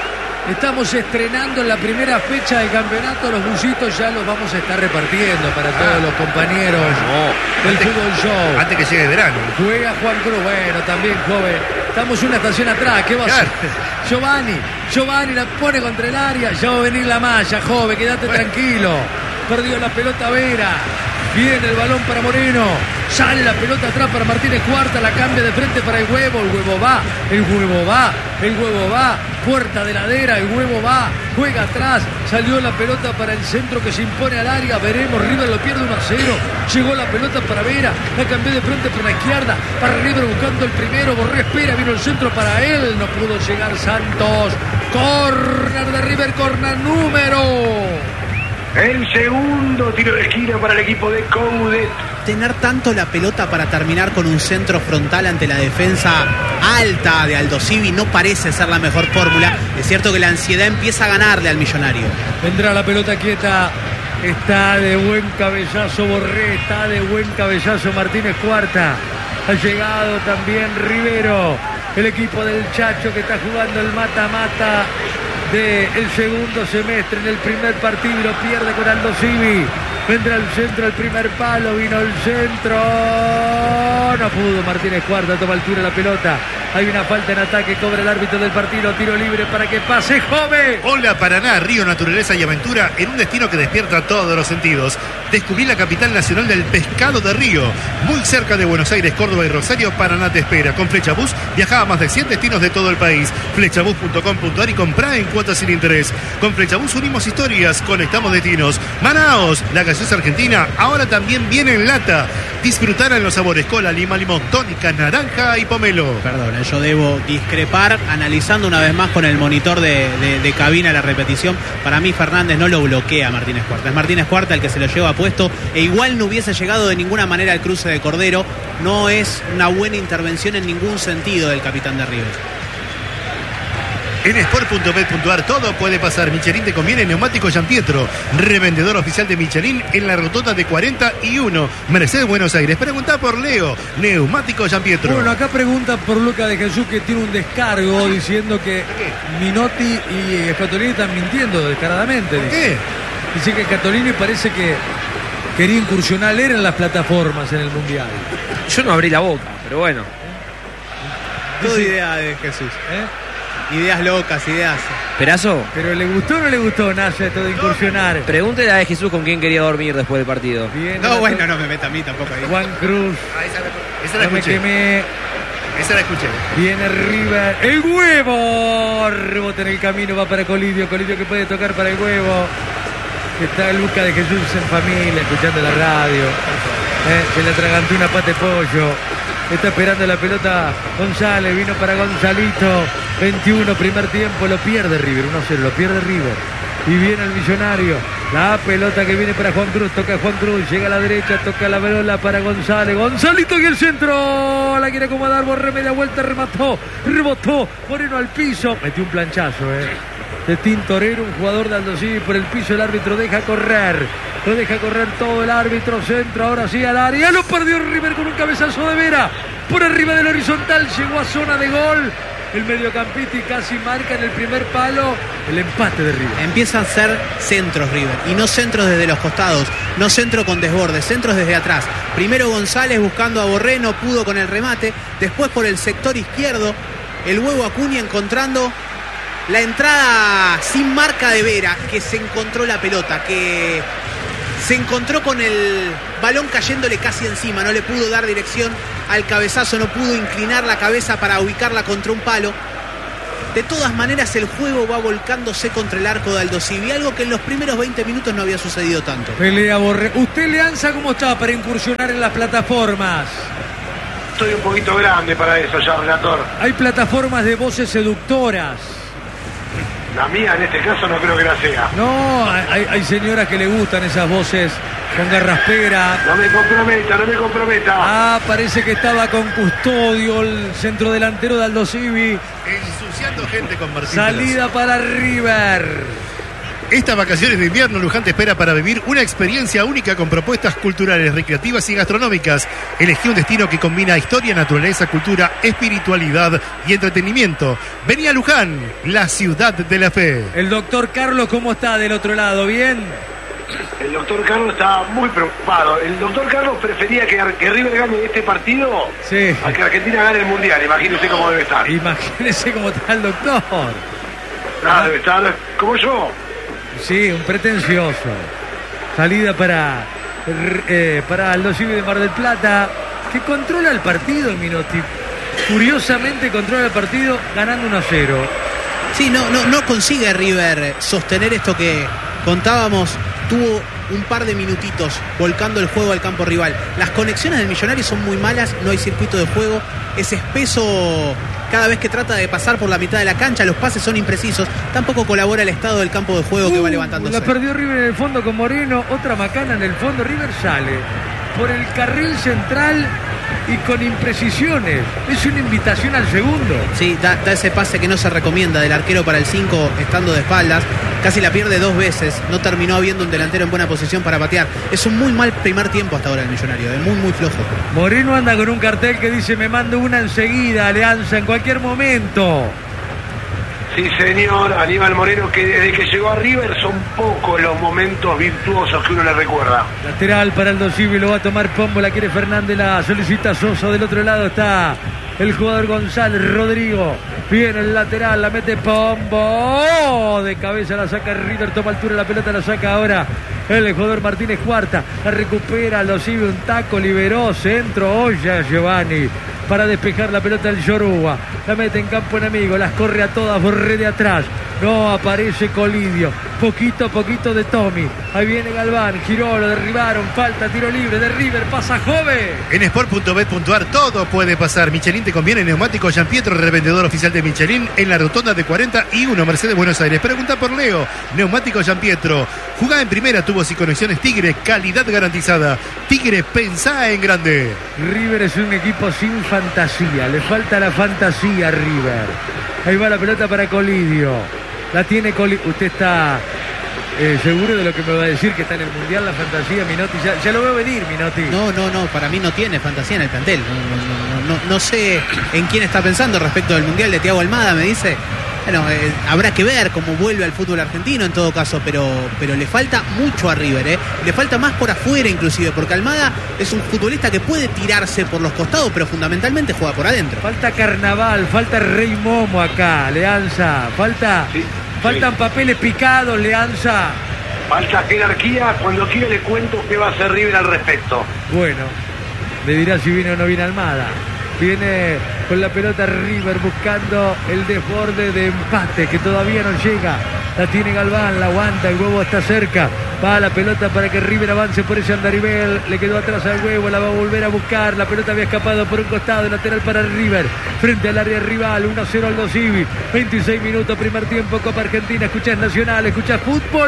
Estamos estrenando en la primera fecha del campeonato. Los busitos ya los vamos a estar repartiendo para todos Ah. los compañeros No, del antes, Fútbol Show. Antes que llegue verano. Juega Juan Cruz, bueno, también joven. Estamos una estación atrás, ¿qué va a hacer? Giovanni, Giovanni la pone contra el área. Ya va a venir la malla, joven, quédate Bueno. tranquilo. Perdió la pelota Vera. Viene el balón para Moreno. Sale la pelota atrás para Martínez Cuarta. La cambia de frente para el huevo. El huevo va. El huevo va. El huevo va. Puerta de ladera. El huevo va. Juega atrás. Salió la pelota para el centro que se impone al área. Veremos. River lo pierde uno a cero. Llegó la pelota para Vera. La cambió de frente por la izquierda. Para River buscando el primero. Borré espera. Vino el centro para él. No pudo llegar Santos. Corner de River. Corner número. El segundo tiro de esquina para el equipo de Coudet. Tener tanto la pelota para terminar con un centro frontal ante la defensa alta de Aldo Civi no parece ser la mejor fórmula. Es cierto que la ansiedad empieza a ganarle al millonario. Vendrá la pelota quieta. Está de buen cabezazo Borré. Está de buen cabezazo Martínez Cuarta. Ha llegado también Rivero. El equipo del Chacho que está jugando el mata-mata del segundo semestre. En el primer partido lo pierde con Aldo Civi. Vendrá el centro, el primer palo. Vino el centro. No pudo Martínez Cuarta. Toma altura la pelota. Hay una falta en ataque. Cobra el árbitro del partido. Tiro libre para que pase Jove. Hola Paraná, río, naturaleza y aventura en un destino que despierta todos los sentidos. Descubrí la capital nacional del pescado de Río. Muy cerca de Buenos Aires, Córdoba y Rosario, Paraná te espera. Con Flechabús viaja a más de cien destinos de todo el país. Flechabús punto com punto ar y comprá en cuotas sin interés. Con Flechabús unimos historias, conectamos destinos. Manaos, la gaseosa argentina, ahora también viene en lata. Disfrutar en los sabores cola, lima, limón, tónica, naranja y pomelo. Perdón, yo debo discrepar analizando una vez más con el monitor de, de, de cabina la repetición. Para mí Fernández no lo bloquea a Martínez Cuarta. Es Martínez Cuarta el que se lo lleva puesto e igual no hubiese llegado de ninguna manera al cruce de Cordero. No es una buena intervención en ningún sentido del capitán de River. En sport punto bet punto ar todo puede pasar. Michelin te conviene. Neumático Giampietro, revendedor oficial de Michelin en la rotonda de cuarenta y uno, Mercedes, Buenos Aires. Pregunta por Leo. Neumático Giampietro. Bueno, acá pregunta por Luca de Jesús, que tiene un descargo diciendo que Minotti y Scatolini están mintiendo descaradamente. ¿Por qué? Dice que Scatolini parece que quería incursionar leer en las plataformas en el Mundial. Yo no abrí la boca, pero bueno. Todo idea de Jesús. ¿Eh? Ideas locas, ideas. ¿Perazo? ¿Pero le gustó o no le gustó, Naya, esto de incursionar? Pregúntele a de Jesús con quién quería dormir después del partido. Bien, No, bueno, no me meta a mí tampoco ahí. Juan Cruz. Ah, esa, la- esa la No me escuché. quemé. Esa la escuché. Viene River. ¡El huevo! Rebote en el camino, va para Colidio. Colidio que puede tocar para el huevo. Está Luca de Jesús en familia, escuchando la radio. Eh, se le atragantó una pata de pollo. Está esperando la pelota González. Vino para Gonzalito. veintiuno, primer tiempo. Lo pierde River. uno a cero, lo pierde River. Y viene el millonario. La pelota que viene para Juan Cruz, toca Juan Cruz, llega a la derecha, toca la bola para González. Gonzalito en el centro, la quiere acomodar, Borré media vuelta, remató, rebotó, Moreno al piso, metió un planchazo, eh. De Tintorero, un jugador de Aldo Civi por el piso, el árbitro deja correr, lo deja correr todo el árbitro, centro, ahora sí al área, lo perdió River con un cabezazo de Vera, por arriba del horizontal, llegó a zona de gol. El mediocampista y casi marca en el primer palo el empate de River. Empiezan a ser centros River, y no centros desde los costados, no centro con desborde, centros desde atrás. Primero González buscando a Borré, no pudo con el remate. Después por el sector izquierdo, el huevo Acuña encontrando la entrada sin marca de Vera, que se encontró la pelota, que se encontró con el balón cayéndole casi encima, no le pudo dar dirección al cabezazo, no pudo inclinar la cabeza para ubicarla contra un palo. De todas maneras el juego va volcándose contra el arco de Aldo Civi, algo que en los primeros veinte minutos no había sucedido tanto. Pelea Borré. ¿Usted, Leanza, cómo está para incursionar en las plataformas? Estoy un poquito grande para eso ya, relator. Hay plataformas de voces seductoras. La mía en este caso no creo que la sea. No, hay, hay señoras que le gustan esas voces con garraspera. No me comprometa, no me comprometa. Ah, parece que estaba con Custodio, el centrodelantero de Aldo Civi. Ensuciando gente con Martín. Salida para River. Estas vacaciones de invierno, Luján te espera para vivir una experiencia única con propuestas culturales, recreativas y gastronómicas. Elegí un destino que combina historia, naturaleza, cultura, espiritualidad y entretenimiento. Vení a Luján, la ciudad de la fe. El doctor Carlos, ¿cómo está del otro lado? ¿Bien? El doctor Carlos está muy preocupado. El doctor Carlos prefería que, que River gane este partido, sí, a que Argentina gane el Mundial. Imagínese cómo debe estar. Imagínese cómo está el doctor. Ah, debe estar como yo. Sí, un pretencioso. Salida para eh, para Aldo Civi de Mar del Plata, que controla el partido, Minotti. Curiosamente controla el partido ganando uno a cero. Sí, no, no, no consigue River sostener esto que contábamos. Tuvo un par de minutitos volcando el juego al campo rival. Las conexiones del Millonario son muy malas, no hay circuito de juego, es espeso cada vez que trata de pasar por la mitad de la cancha, los pases son imprecisos, tampoco colabora el estado del campo de juego uh, que va levantándose. La perdió River en el fondo con Moreno, otra macana en el fondo, River sale por el carril central y con imprecisiones, es una invitación al segundo. Sí, da, da ese pase que no se recomienda del arquero para el cinco estando de espaldas, casi la pierde dos veces, no terminó habiendo un delantero en buena posición para patear. Es un muy mal primer tiempo hasta ahora el Millonario, es muy muy flojo. Moreno anda con un cartel que dice: me mando una enseguida, Alianza, en cualquier momento. Sí, señor, Aníbal Moreno, que desde que llegó a River son pocos los momentos virtuosos que uno le recuerda. Lateral para Aldo Civi, lo va a tomar Pombo, la quiere Fernández, la solicita Sosa, del otro lado está el jugador González, Rodrigo, viene el lateral, la mete Pombo, de cabeza la saca River, toma altura la pelota, la saca ahora el jugador Martínez Cuarta, la recupera Aldo Civi, un taco, liberó, centro, Olla Giovanni, para despejar la pelota del Yoruba, la mete en campo enemigo, las corre a todas, Borré de atrás, no aparece Colidio, poquito a poquito de Tommy, ahí viene Galván, giró, lo derribaron, falta, tiro libre de River, pasa Jove. En sport punto bet punto ar todo puede pasar. Michelin te conviene, neumático Gianpietro, revendedor oficial de Michelin en la rotonda de cuarenta y uno, Mercedes, Buenos Aires. Pregunta por Leo, neumático Gianpietro, jugá en primera, tubos y conexiones Tigre, calidad garantizada. Tigre, pensá en grande. River es un equipo sin fantasía, le falta la fantasía a River. Ahí va la pelota para Colidio, la tiene Colidio. Usted está eh, seguro de lo que me va a decir, que está en el Mundial la fantasía, Minotti. Ya, ya lo veo venir, Minotti. No, no, no, para mí no tiene fantasía en el plantel. No, no, no, no, no sé en quién está pensando respecto del Mundial de Thiago Almada, me dice. Bueno, eh, habrá que ver cómo vuelve al fútbol argentino en todo caso, pero, pero le falta mucho a River, ¿eh? Le falta más por afuera inclusive, porque Almada es un futbolista que puede tirarse por los costados, pero fundamentalmente juega por adentro. Falta Carnaval, falta Rey Momo acá, Leanza, falta, sí, faltan sí. papeles picados, Leanza. Falta jerarquía, cuando quiera le cuento qué va a hacer River al respecto. Bueno, le dirá si viene o no viene Almada. Viene con la pelota River buscando el desborde de empate que todavía no llega. La tiene Galván, la aguanta, el huevo está cerca. Va la pelota para que River avance por ese andarivel. Le quedó atrás al huevo, la va a volver a buscar. La pelota había escapado por un costado, lateral para River. Frente al área rival, uno a cero Aldo Civi. veintiséis minutos, primer tiempo, Copa Argentina. Escuchás Nacional, escuchás fútbol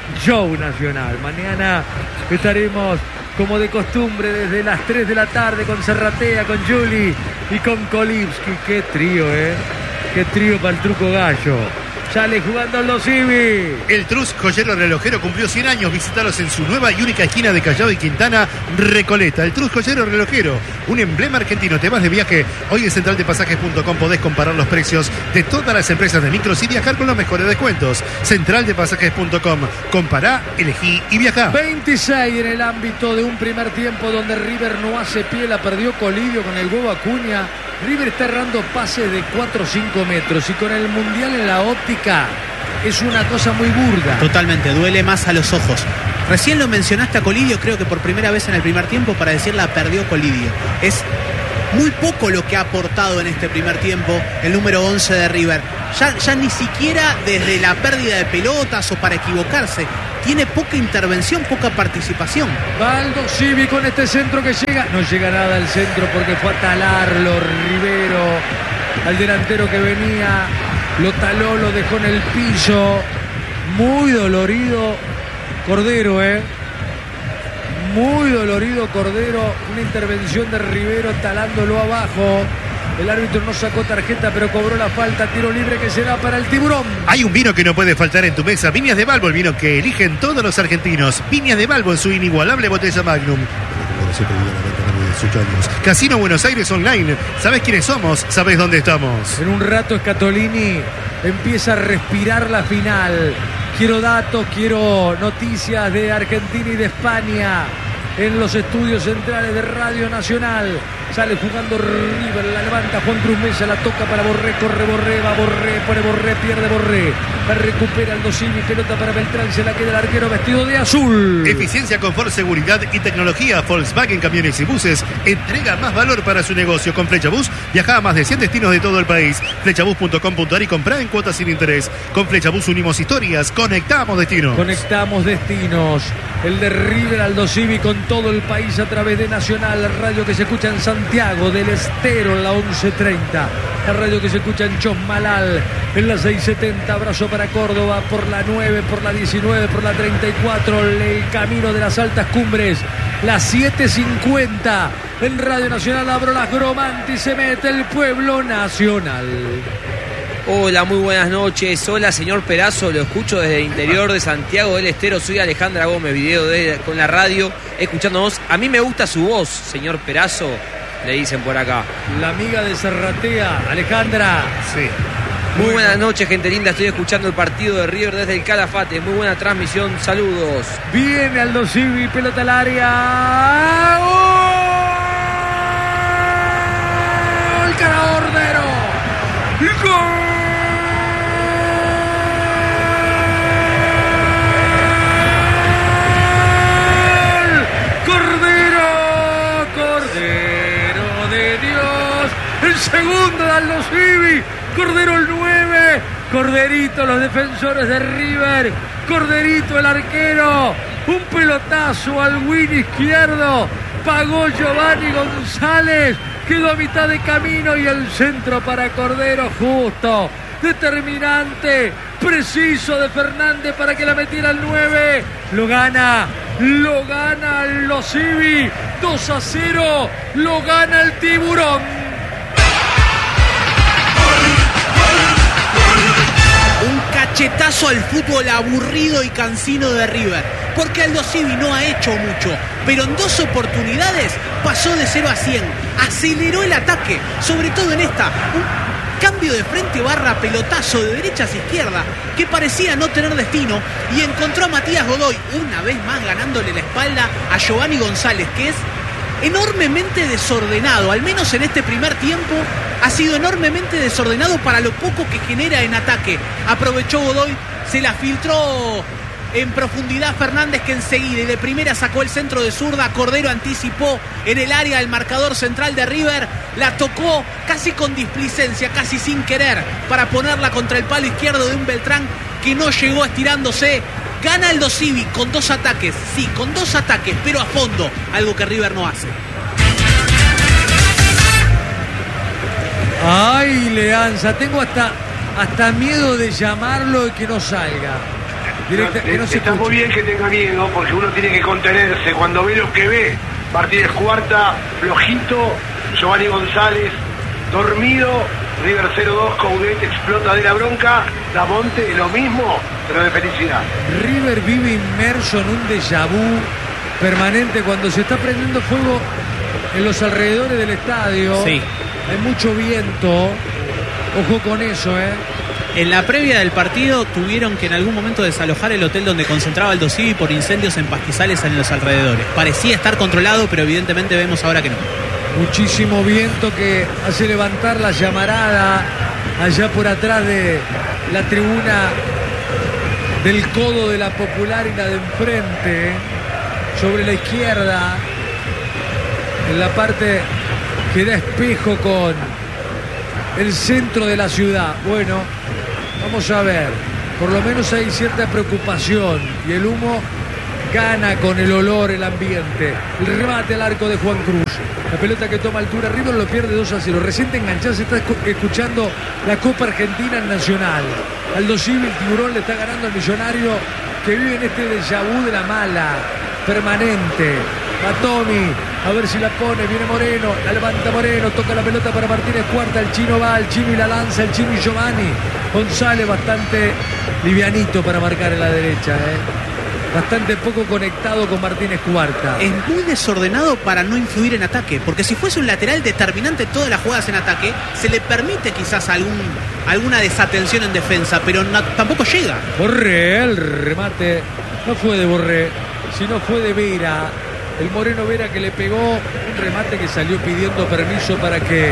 Show Nacional. Mañana estaremos como de costumbre desde las tres de la tarde con Serratea, con Juli y con Kolibski. Qué trío, ¿eh? Qué trío para el Truco Gallo. Sale jugando Aldo Civi. El Trus Joyero Relojero cumplió cien años. Visítalos en su nueva y única esquina de Callao y Quintana, Recoleta. El Trus Joyero Relojero, un emblema argentino. Te vas de viaje. Hoy en central de pasajes punto com podés comparar los precios de todas las empresas de micros y viajar con los mejores descuentos. central de pasajes punto com. Compará, elegí y viajá. veintiséis en el ámbito de un primer tiempo donde River no hace pie. La perdió Colidio con el huevo Acuña. River está errando pases de cuatro o cinco metros y con el Mundial en la óptica es una cosa muy burda. Totalmente, duele más a los ojos. Recién lo mencionaste a Colidio, creo que por primera vez en el primer tiempo, para decir la perdió Colidio. Es muy poco lo que ha aportado en este primer tiempo el número once de River. Ya, ya ni siquiera desde la pérdida de pelotas o para equivocarse. Tiene poca intervención, poca participación. Aldo Civi con este centro que llega. No llega nada al centro porque fue a talarlo Rivero. Al delantero que venía. Lo taló, lo dejó en el piso. Muy dolorido Cordero, ¿eh? Muy dolorido Cordero. Una intervención de Rivero talándolo abajo. El árbitro no sacó tarjeta, pero cobró la falta. Tiro libre que será para el Tiburón. Hay un vino que no puede faltar en tu mesa. Viñas de Balbo, el vino que eligen todos los argentinos. Viñas de Balbo en su inigualable botella Magnum. Casino Buenos Aires Online. ¿Sabés quiénes somos? ¿Sabés dónde estamos? En un rato Scatolini empieza a respirar la final. Quiero datos, quiero noticias de Argentina y de España en los estudios centrales de Radio Nacional. Sale jugando River, la levanta Juan Cruz Mesa, la toca para Borré, corre Borré, va Borré, pone Borré, pierde Borré. La recupera Aldo Civi, pelota para Beltrán, se la queda el arquero vestido de azul. Eficiencia, confort, seguridad y tecnología. Volkswagen Camiones y Buses entrega más valor para su negocio. Con Flechabús viaja a más de cien destinos de todo el país. Flechabús punto com punto ar y comprá en cuotas sin interés. Con Flechabús unimos historias, conectamos destinos. Conectamos destinos. El de River, Aldo Civi con todo el país a través de Nacional, la radio que se escucha en Santiago del Estero en la once treinta, la radio que se escucha en Chosmalal en la seiscientos setenta, abrazo para Córdoba por la nueve, por la diecinueve, por la treinta y cuatro, el camino de las altas cumbres, la setecientos cincuenta en Radio Nacional. Abro las Gromanti, se mete el pueblo nacional. Hola, muy buenas noches. Hola, señor Perazo, lo escucho desde el interior de Santiago del Estero. Soy Alejandra Gómez, video de, con la radio, escuchándonos. A mí me gusta su voz, señor Perazo, le dicen por acá. La amiga de Serratea, Alejandra. Sí. Muy buenas noches, gente linda. Estoy escuchando el partido de River desde el Calafate. Muy buena transmisión. Saludos. Viene Aldo Civi, pelota al área. ¡Gol! ¡Cordero! ¡Gol! ¡Cordero! ¡Cordero de Dios! El segundo de Aldo Civi. Cordero el nueve, Corderito los defensores de River, Corderito el arquero, un pelotazo al win izquierdo, pagó Giovanni González, quedó a mitad de camino y el centro para Cordero justo, determinante, preciso de Fernández para que la metiera al nueve, lo gana, lo gana Aldo Civi, dos a cero, lo gana el Tiburón. Un cachetazo al fútbol aburrido y cansino de River, porque Aldo Civi no ha hecho mucho, pero en dos oportunidades pasó de cero a cien, aceleró el ataque, sobre todo en esta, un cambio de frente barra pelotazo de derecha hacia izquierda, que parecía no tener destino, y encontró a Matías Godoy, una vez más ganándole la espalda a Giovanni González, que es enormemente desordenado, al menos en este primer tiempo ha sido enormemente desordenado para lo poco que genera en ataque. Aprovechó Godoy, se la filtró en profundidad Fernández, que enseguida y de primera sacó el centro de zurda. Cordero anticipó en el área del marcador central de River, la tocó casi con displicencia, casi sin querer, para ponerla contra el palo izquierdo de un Beltrán que no llegó estirándose. Gana Aldo Civi con dos ataques, sí, con dos ataques, pero a fondo, algo que River no hace. Ay, Leanza, tengo hasta, hasta miedo de llamarlo y que no salga. Directa, que no se Está muy bien que tenga miedo, porque uno tiene que contenerse. Cuando ve lo que ve, Martínez Cuarta, flojito, Giovanni González, dormido, River cero dos, Coudet explota de la bronca, Damonte lo mismo, pero de felicidad. River vive inmerso en un déjà vu permanente cuando se está prendiendo fuego en los alrededores del estadio. Sí. Hay mucho viento. Ojo con eso, ¿eh? En la previa del partido tuvieron que en algún momento desalojar el hotel donde concentraba el Dosivi por incendios en pastizales en los alrededores. Parecía estar controlado, pero evidentemente vemos ahora que no. Muchísimo viento que hace levantar la llamarada allá por atrás de la tribuna del codo de la Popular y la de enfrente, sobre la izquierda, en la parte que da espejo con el centro de la ciudad. Bueno, vamos a ver, por lo menos hay cierta preocupación y el humo gana con el olor, el ambiente. El remate al arco de Juan Cruz. La pelota que toma altura, River lo pierde dos a cero. Recién enganchado, se está escuchando la Copa Argentina en Nacional. Aldo Civi, el tiburón, le está ganando al Millonario que vive en este déjà vu de la mala, permanente. Va Tommy, a ver si la pone, viene Moreno, la levanta Moreno, toca la pelota para Martínez Cuarta, el chino va, el chino y la lanza, el chino y Giovanni. González bastante livianito para marcar en la derecha, ¿eh? Bastante poco conectado con Martínez Cuarta. Es muy desordenado para no influir en ataque, porque si fuese un lateral determinante en todas las jugadas en ataque, se le permite quizás algún, alguna desatención en defensa, pero no, tampoco llega. Borré, el remate no fue de Borré, sino fue de Vera, el Moreno Vera, que le pegó un remate que salió pidiendo permiso para que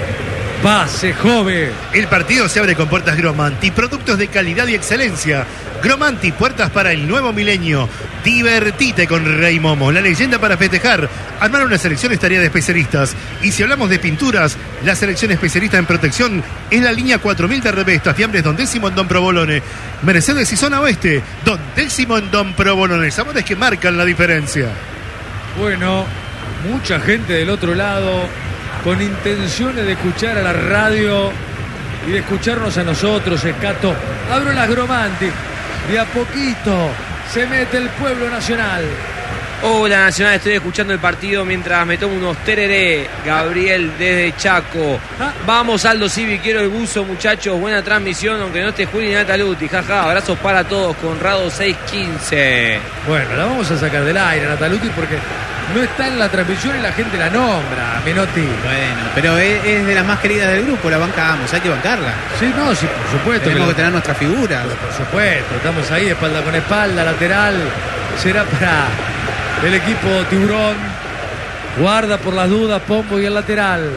pase, joven. El partido se abre con puertas Gromanti, productos de calidad y excelencia. Gromanti, puertas para el nuevo milenio. Divertite con Rey Momo, la leyenda para festejar. Armar una selección estaría de especialistas. Y si hablamos de pinturas, la selección especialista en protección es la línea cuatro mil de Revestas, fiambres Don Décimo en Don Provolone. Mercedes y Zona Oeste, Don Décimo en Don Provolone. Sabores que marcan la diferencia. Bueno, mucha gente del otro lado con intenciones de escuchar a la radio y de escucharnos a nosotros, Escato. Abro las Gromanti. De a poquito se mete el pueblo nacional. Hola Nacional, estoy escuchando el partido mientras me tomo unos tereré. Gabriel desde Chaco. ¿Ah? Vamos Aldo Civi, quiero el buzo muchachos. Buena transmisión, aunque no esté Juli ni Nataluti. Jaja, abrazos para todos. Conrado seis quince. Bueno, la vamos a sacar del aire, Nataluti, porque no está en la transmisión y la gente la nombra, Menotti. Bueno, pero es, es de las más queridas del grupo, la bancamos, hay que bancarla. Sí, no, sí, por supuesto. Tenemos que, que tener nuestras figuras. Por supuesto, estamos ahí espalda con espalda, lateral. Será para el equipo Tiburón. Guarda por las dudas Pombo y el lateral.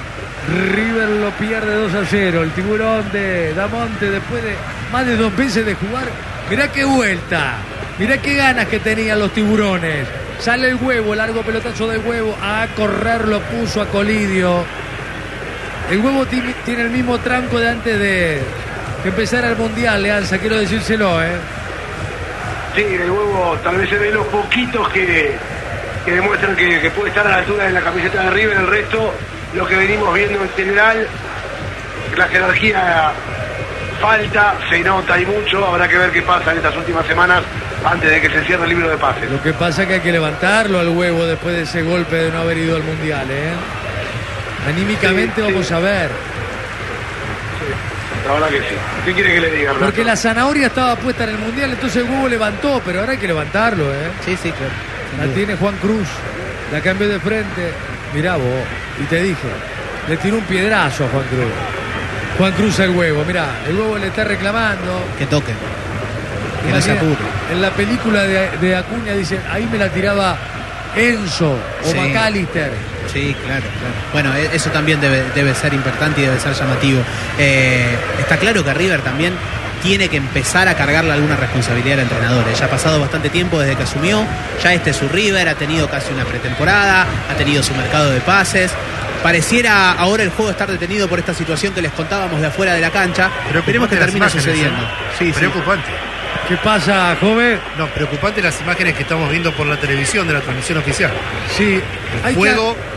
River lo pierde dos a cero. El Tiburón de Damonte, después de más de dos veces de jugar. Mirá qué vuelta. Mirá qué ganas que tenían los Tiburones. Sale el huevo, largo pelotazo de huevo. A correr lo puso a Colidio. El huevo t- tiene el mismo tranco de antes de que empezara el Mundial, Leanza, quiero decírselo, ¿eh? Sí, el huevo tal vez es de los poquitos que, que demuestran que, que puede estar a la altura de la camiseta de River. El resto, lo que venimos viendo en general, la jerarquía falta, se nota y mucho. Habrá que ver qué pasa en estas últimas semanas antes de que se cierre el libro de pases. Lo que pasa es que hay que levantarlo al huevo después de ese golpe de no haber ido al Mundial, ¿eh? Anímicamente sí, vamos sí. a ver. Sí, la verdad que sí. ¿Qué quiere que le diga, Renato? Porque la zanahoria estaba puesta en el Mundial, entonces el huevo levantó, pero ahora hay que levantarlo, ¿eh? Sí, sí, claro. La tiene Juan Cruz, la cambió de frente. Mirá vos, y te dije, le tiró un piedrazo a Juan Cruz. Juan Cruz al huevo, mirá, el huevo le está reclamando. Que toque. Que no se apure. En la película de, de Acuña dicen, ahí me la tiraba Enzo o sí. McAllister. Sí, claro, claro. Bueno, eso también debe, debe ser importante y debe ser llamativo. Eh, está claro que River también tiene que empezar a cargarle alguna responsabilidad al entrenador. Ya ha pasado bastante tiempo desde que asumió, ya este es su River, ha tenido casi una pretemporada, ha tenido su mercado de pases. Pareciera ahora el juego estar detenido por esta situación que les contábamos de afuera de la cancha. Pero esperemos que termine sucediendo. Sí, preocupante. Sí. ¿Qué pasa, joven? No, preocupante las imágenes que estamos viendo por la televisión de la transmisión oficial. Sí. El fuego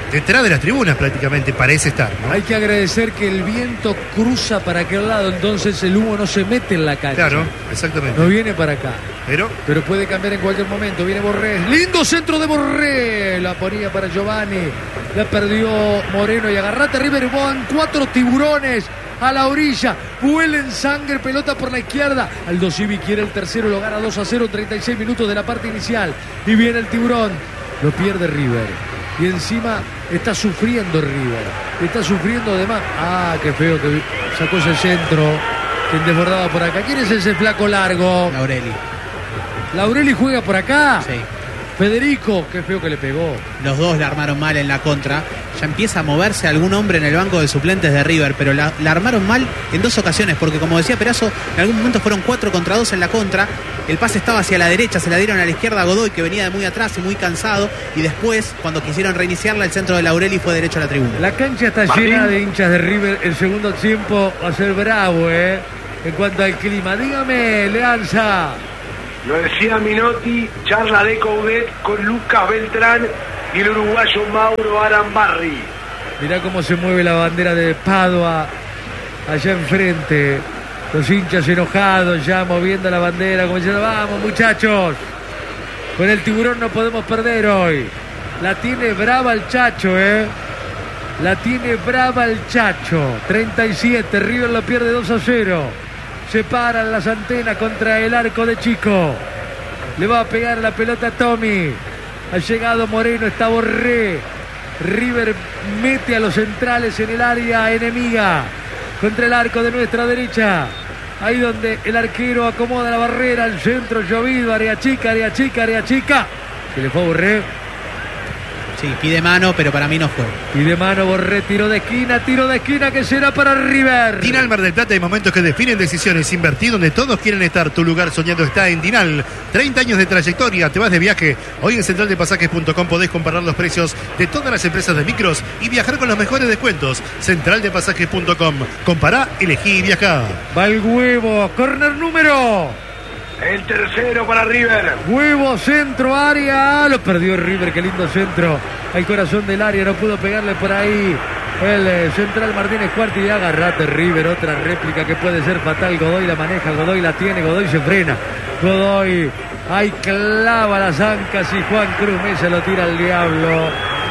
detrás de las tribunas prácticamente parece estar, ¿no? Hay que agradecer que el viento cruza para aquel lado, entonces el humo no se mete en la cancha. Claro, exactamente. No viene para acá. Pero, Pero puede cambiar en cualquier momento. Viene Borré. Lindo centro de Borré. La ponía para Giovanni. La perdió Moreno y agarrate River. Van cuatro tiburones a la orilla. Vuelen sangre, pelota por la izquierda. Aldo Civi quiere el tercero, lo gana dos a cero, treinta y seis minutos de la parte inicial. Y viene el tiburón. Lo pierde River. Y encima está sufriendo River. Está sufriendo además. Ah, qué feo que sacó ese centro. Quien desbordaba por acá. ¿Quién es ese flaco largo? Laureli. Laureli juega por acá. Sí. Federico, qué feo que le pegó. Los dos la armaron mal en la contra. Ya empieza a moverse algún hombre en el banco de suplentes de River, pero la, la armaron mal en dos ocasiones, porque como decía Perazo, en algún momento fueron cuatro contra dos en la contra. El pase estaba hacia la derecha, se la dieron a la izquierda a Godoy, que venía de muy atrás y muy cansado, y después, cuando quisieron reiniciarla, el centro de Laureli fue derecho a la tribuna. La cancha está Martín. llena de hinchas de River. El segundo tiempo va a ser bravo, ¿eh? En cuanto al clima. Dígame, Leanza. Lo decía Minotti, charla de Coudet con Lucas Beltrán y el uruguayo Mauro Arambarri. Mirá cómo se mueve la bandera de Padua allá enfrente. Los hinchas enojados ya moviendo la bandera, como diciendo, vamos muchachos, con el tiburón no podemos perder hoy. La tiene brava el Chacho, ¿eh? La tiene brava el Chacho. treinta y siete, River lo pierde dos a cero. Se paran las antenas contra el arco de Chico. Le va a pegar la pelota a Tommy. Ha llegado Moreno, está Borré. River mete a los centrales en el área enemiga. Contra el arco de nuestra derecha. Ahí donde el arquero acomoda la barrera. El centro llovido, área chica, área chica, área chica. Se le fue a Borré. Sí, pide mano, pero para mí no fue. Pide mano, Borré, tiro de esquina, tiro de esquina que será para River. Dinal Mar del Plata, hay momentos que definen decisiones. Invertir donde todos quieren estar. Tu lugar soñado está en Dinal. treinta años de trayectoria, te vas de viaje. Hoy en central de pasajes punto com podés comparar los precios de todas las empresas de micros y viajar con los mejores descuentos. central de pasajes punto com. Compará, elegí y viajá. Va el huevo, corner número. El tercero para River. Huevo, centro, área. Lo perdió River, qué lindo centro. Al corazón del área, no pudo pegarle por ahí. El eh, central Martínez Cuarti y agarrate River. Otra réplica que puede ser fatal. Godoy la maneja, Godoy la tiene, Godoy se frena. Godoy, ahí clava las ancas y Juan Cruz Mesa lo tira al diablo.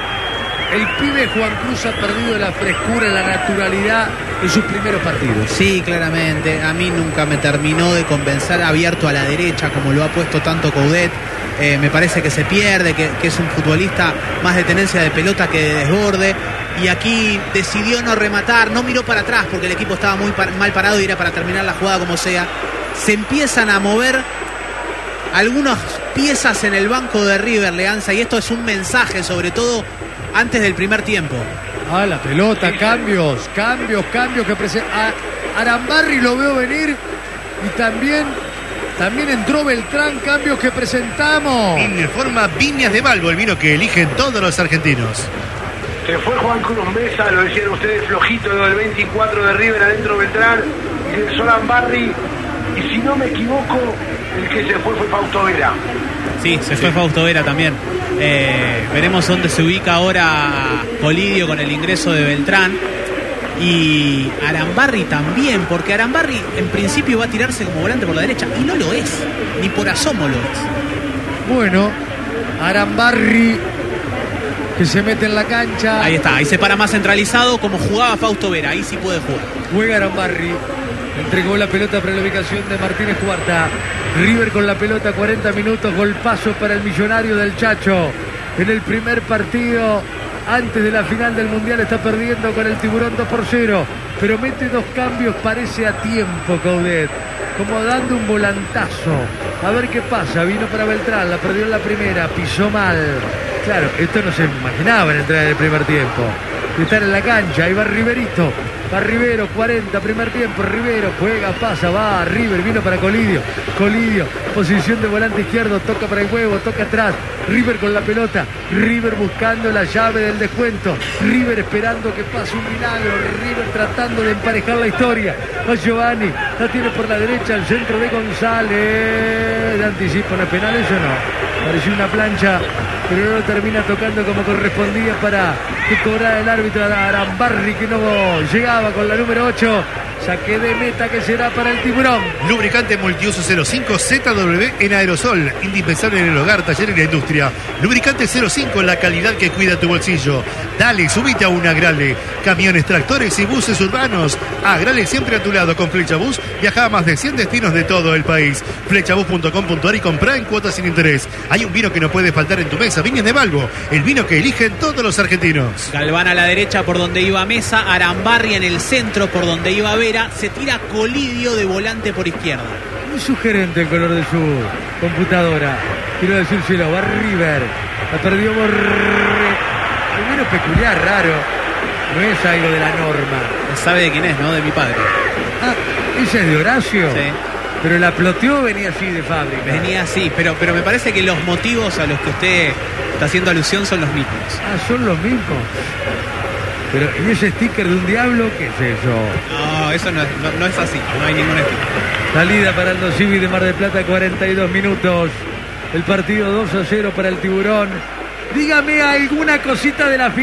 El pibe Juan Cruz ha perdido la frescura, la naturalidad en sus primeros partidos. Sí, claramente. A mí nunca me terminó de convencer, abierto a la derecha, como lo ha puesto tanto Coudet. Eh, me parece que se pierde, que, que es un futbolista más de tenencia de pelota que de desborde. Y aquí decidió no rematar, no miró para atrás porque el equipo estaba muy par- mal parado y era para terminar la jugada como sea. Se empiezan a mover algunas piezas en el banco de River, Leanza, y esto es un mensaje, sobre todo antes del primer tiempo. Ah, la pelota, cambios, cambios, cambios que presenta. Arambarri lo veo venir y también, también entró Beltrán, cambios que presentamos. En forma Viñas de Balbo, el vino que eligen todos los argentinos. Se fue Juan Cruz Mesa, lo decían ustedes, flojito del veinticuatro de River adentro Beltrán y el Solan Barri. Y si no me equivoco, el que se fue fue Fausto Vera. Sí, se fue Fausto Vera también. Eh, veremos dónde se ubica ahora Colidio con el ingreso de Beltrán. Y Arambarri también, porque Arambarri en principio va a tirarse como volante por la derecha y no lo es, ni por asomo lo es. Bueno, Arambarri que se mete en la cancha. Ahí está, ahí se para más centralizado como jugaba Fausto Vera, ahí sí puede jugar. Juega Arambarri, entregó la pelota para la ubicación de Martínez Cuarta. River con la pelota, cuarenta minutos, golpazo para el millonario del Chacho. En el primer partido, antes de la final del Mundial, está perdiendo con el Tiburón dos por cero. Pero mete dos cambios, parece a tiempo Coudet, como dando un volantazo. A ver qué pasa, vino para Beltrán, la perdió en la primera, pisó mal. Claro, esto no se imaginaba en entrar en el primer tiempo. De estar en la cancha, ahí va Riverito. Va Rivero, cuarenta, primer tiempo, Rivero, juega, pasa, va, River, vino para Colidio, Colidio, posición de volante izquierdo, toca para el huevo, toca atrás, River con la pelota, River buscando la llave del descuento, River esperando que pase un milagro, River tratando de emparejar la historia, va Giovanni, la tiene por la derecha, el centro de González, de anticipo, ¿no es penal eso o no? Pareció una plancha pero no lo termina tocando como correspondía para que cobrara el árbitro Arambarri, que no llegaba con la número ocho. Saque de meta que será para el Tiburón. Lubricante multiuso cero cinco Z W en aerosol, indispensable en el hogar, taller y la industria. Lubricante cero cinco, la calidad que cuida tu bolsillo. Dale, subite a una Agrale. Camiones, tractores y buses urbanos. Agrale siempre a tu lado con Flechabús. Viaja a más de cien destinos de todo el país. Flechabús punto com punto a r y comprá en cuotas sin interés. Hay un vino que no puede faltar en tu mesa. Viñas de Balbo, el vino que eligen todos los argentinos. Galván a la derecha por donde iba Mesa, Arambarri en el centro por donde iba Vera. Se tira Colidio de volante por izquierda. Muy sugerente el color de su computadora. Quiero decírselo, va River. La perdió por... Primero peculiar, raro. No es algo de la norma. No sabe de quién es, ¿no? De mi padre. Ah, ese es de Horacio. Sí. Pero la ploteó, venía así de fábrica. Venía así, pero, pero me parece que los motivos a los que usted está haciendo alusión son los mismos. Ah, son los mismos. Pero, ¿y ese sticker de un diablo? ¿Qué es eso? No, eso no es, no, no es así, no hay ningún sticker. Salida para el Dosivi de Mar del Plata, cuarenta y dos minutos. El partido dos a cero para el Tiburón. Dígame alguna cosita de la final.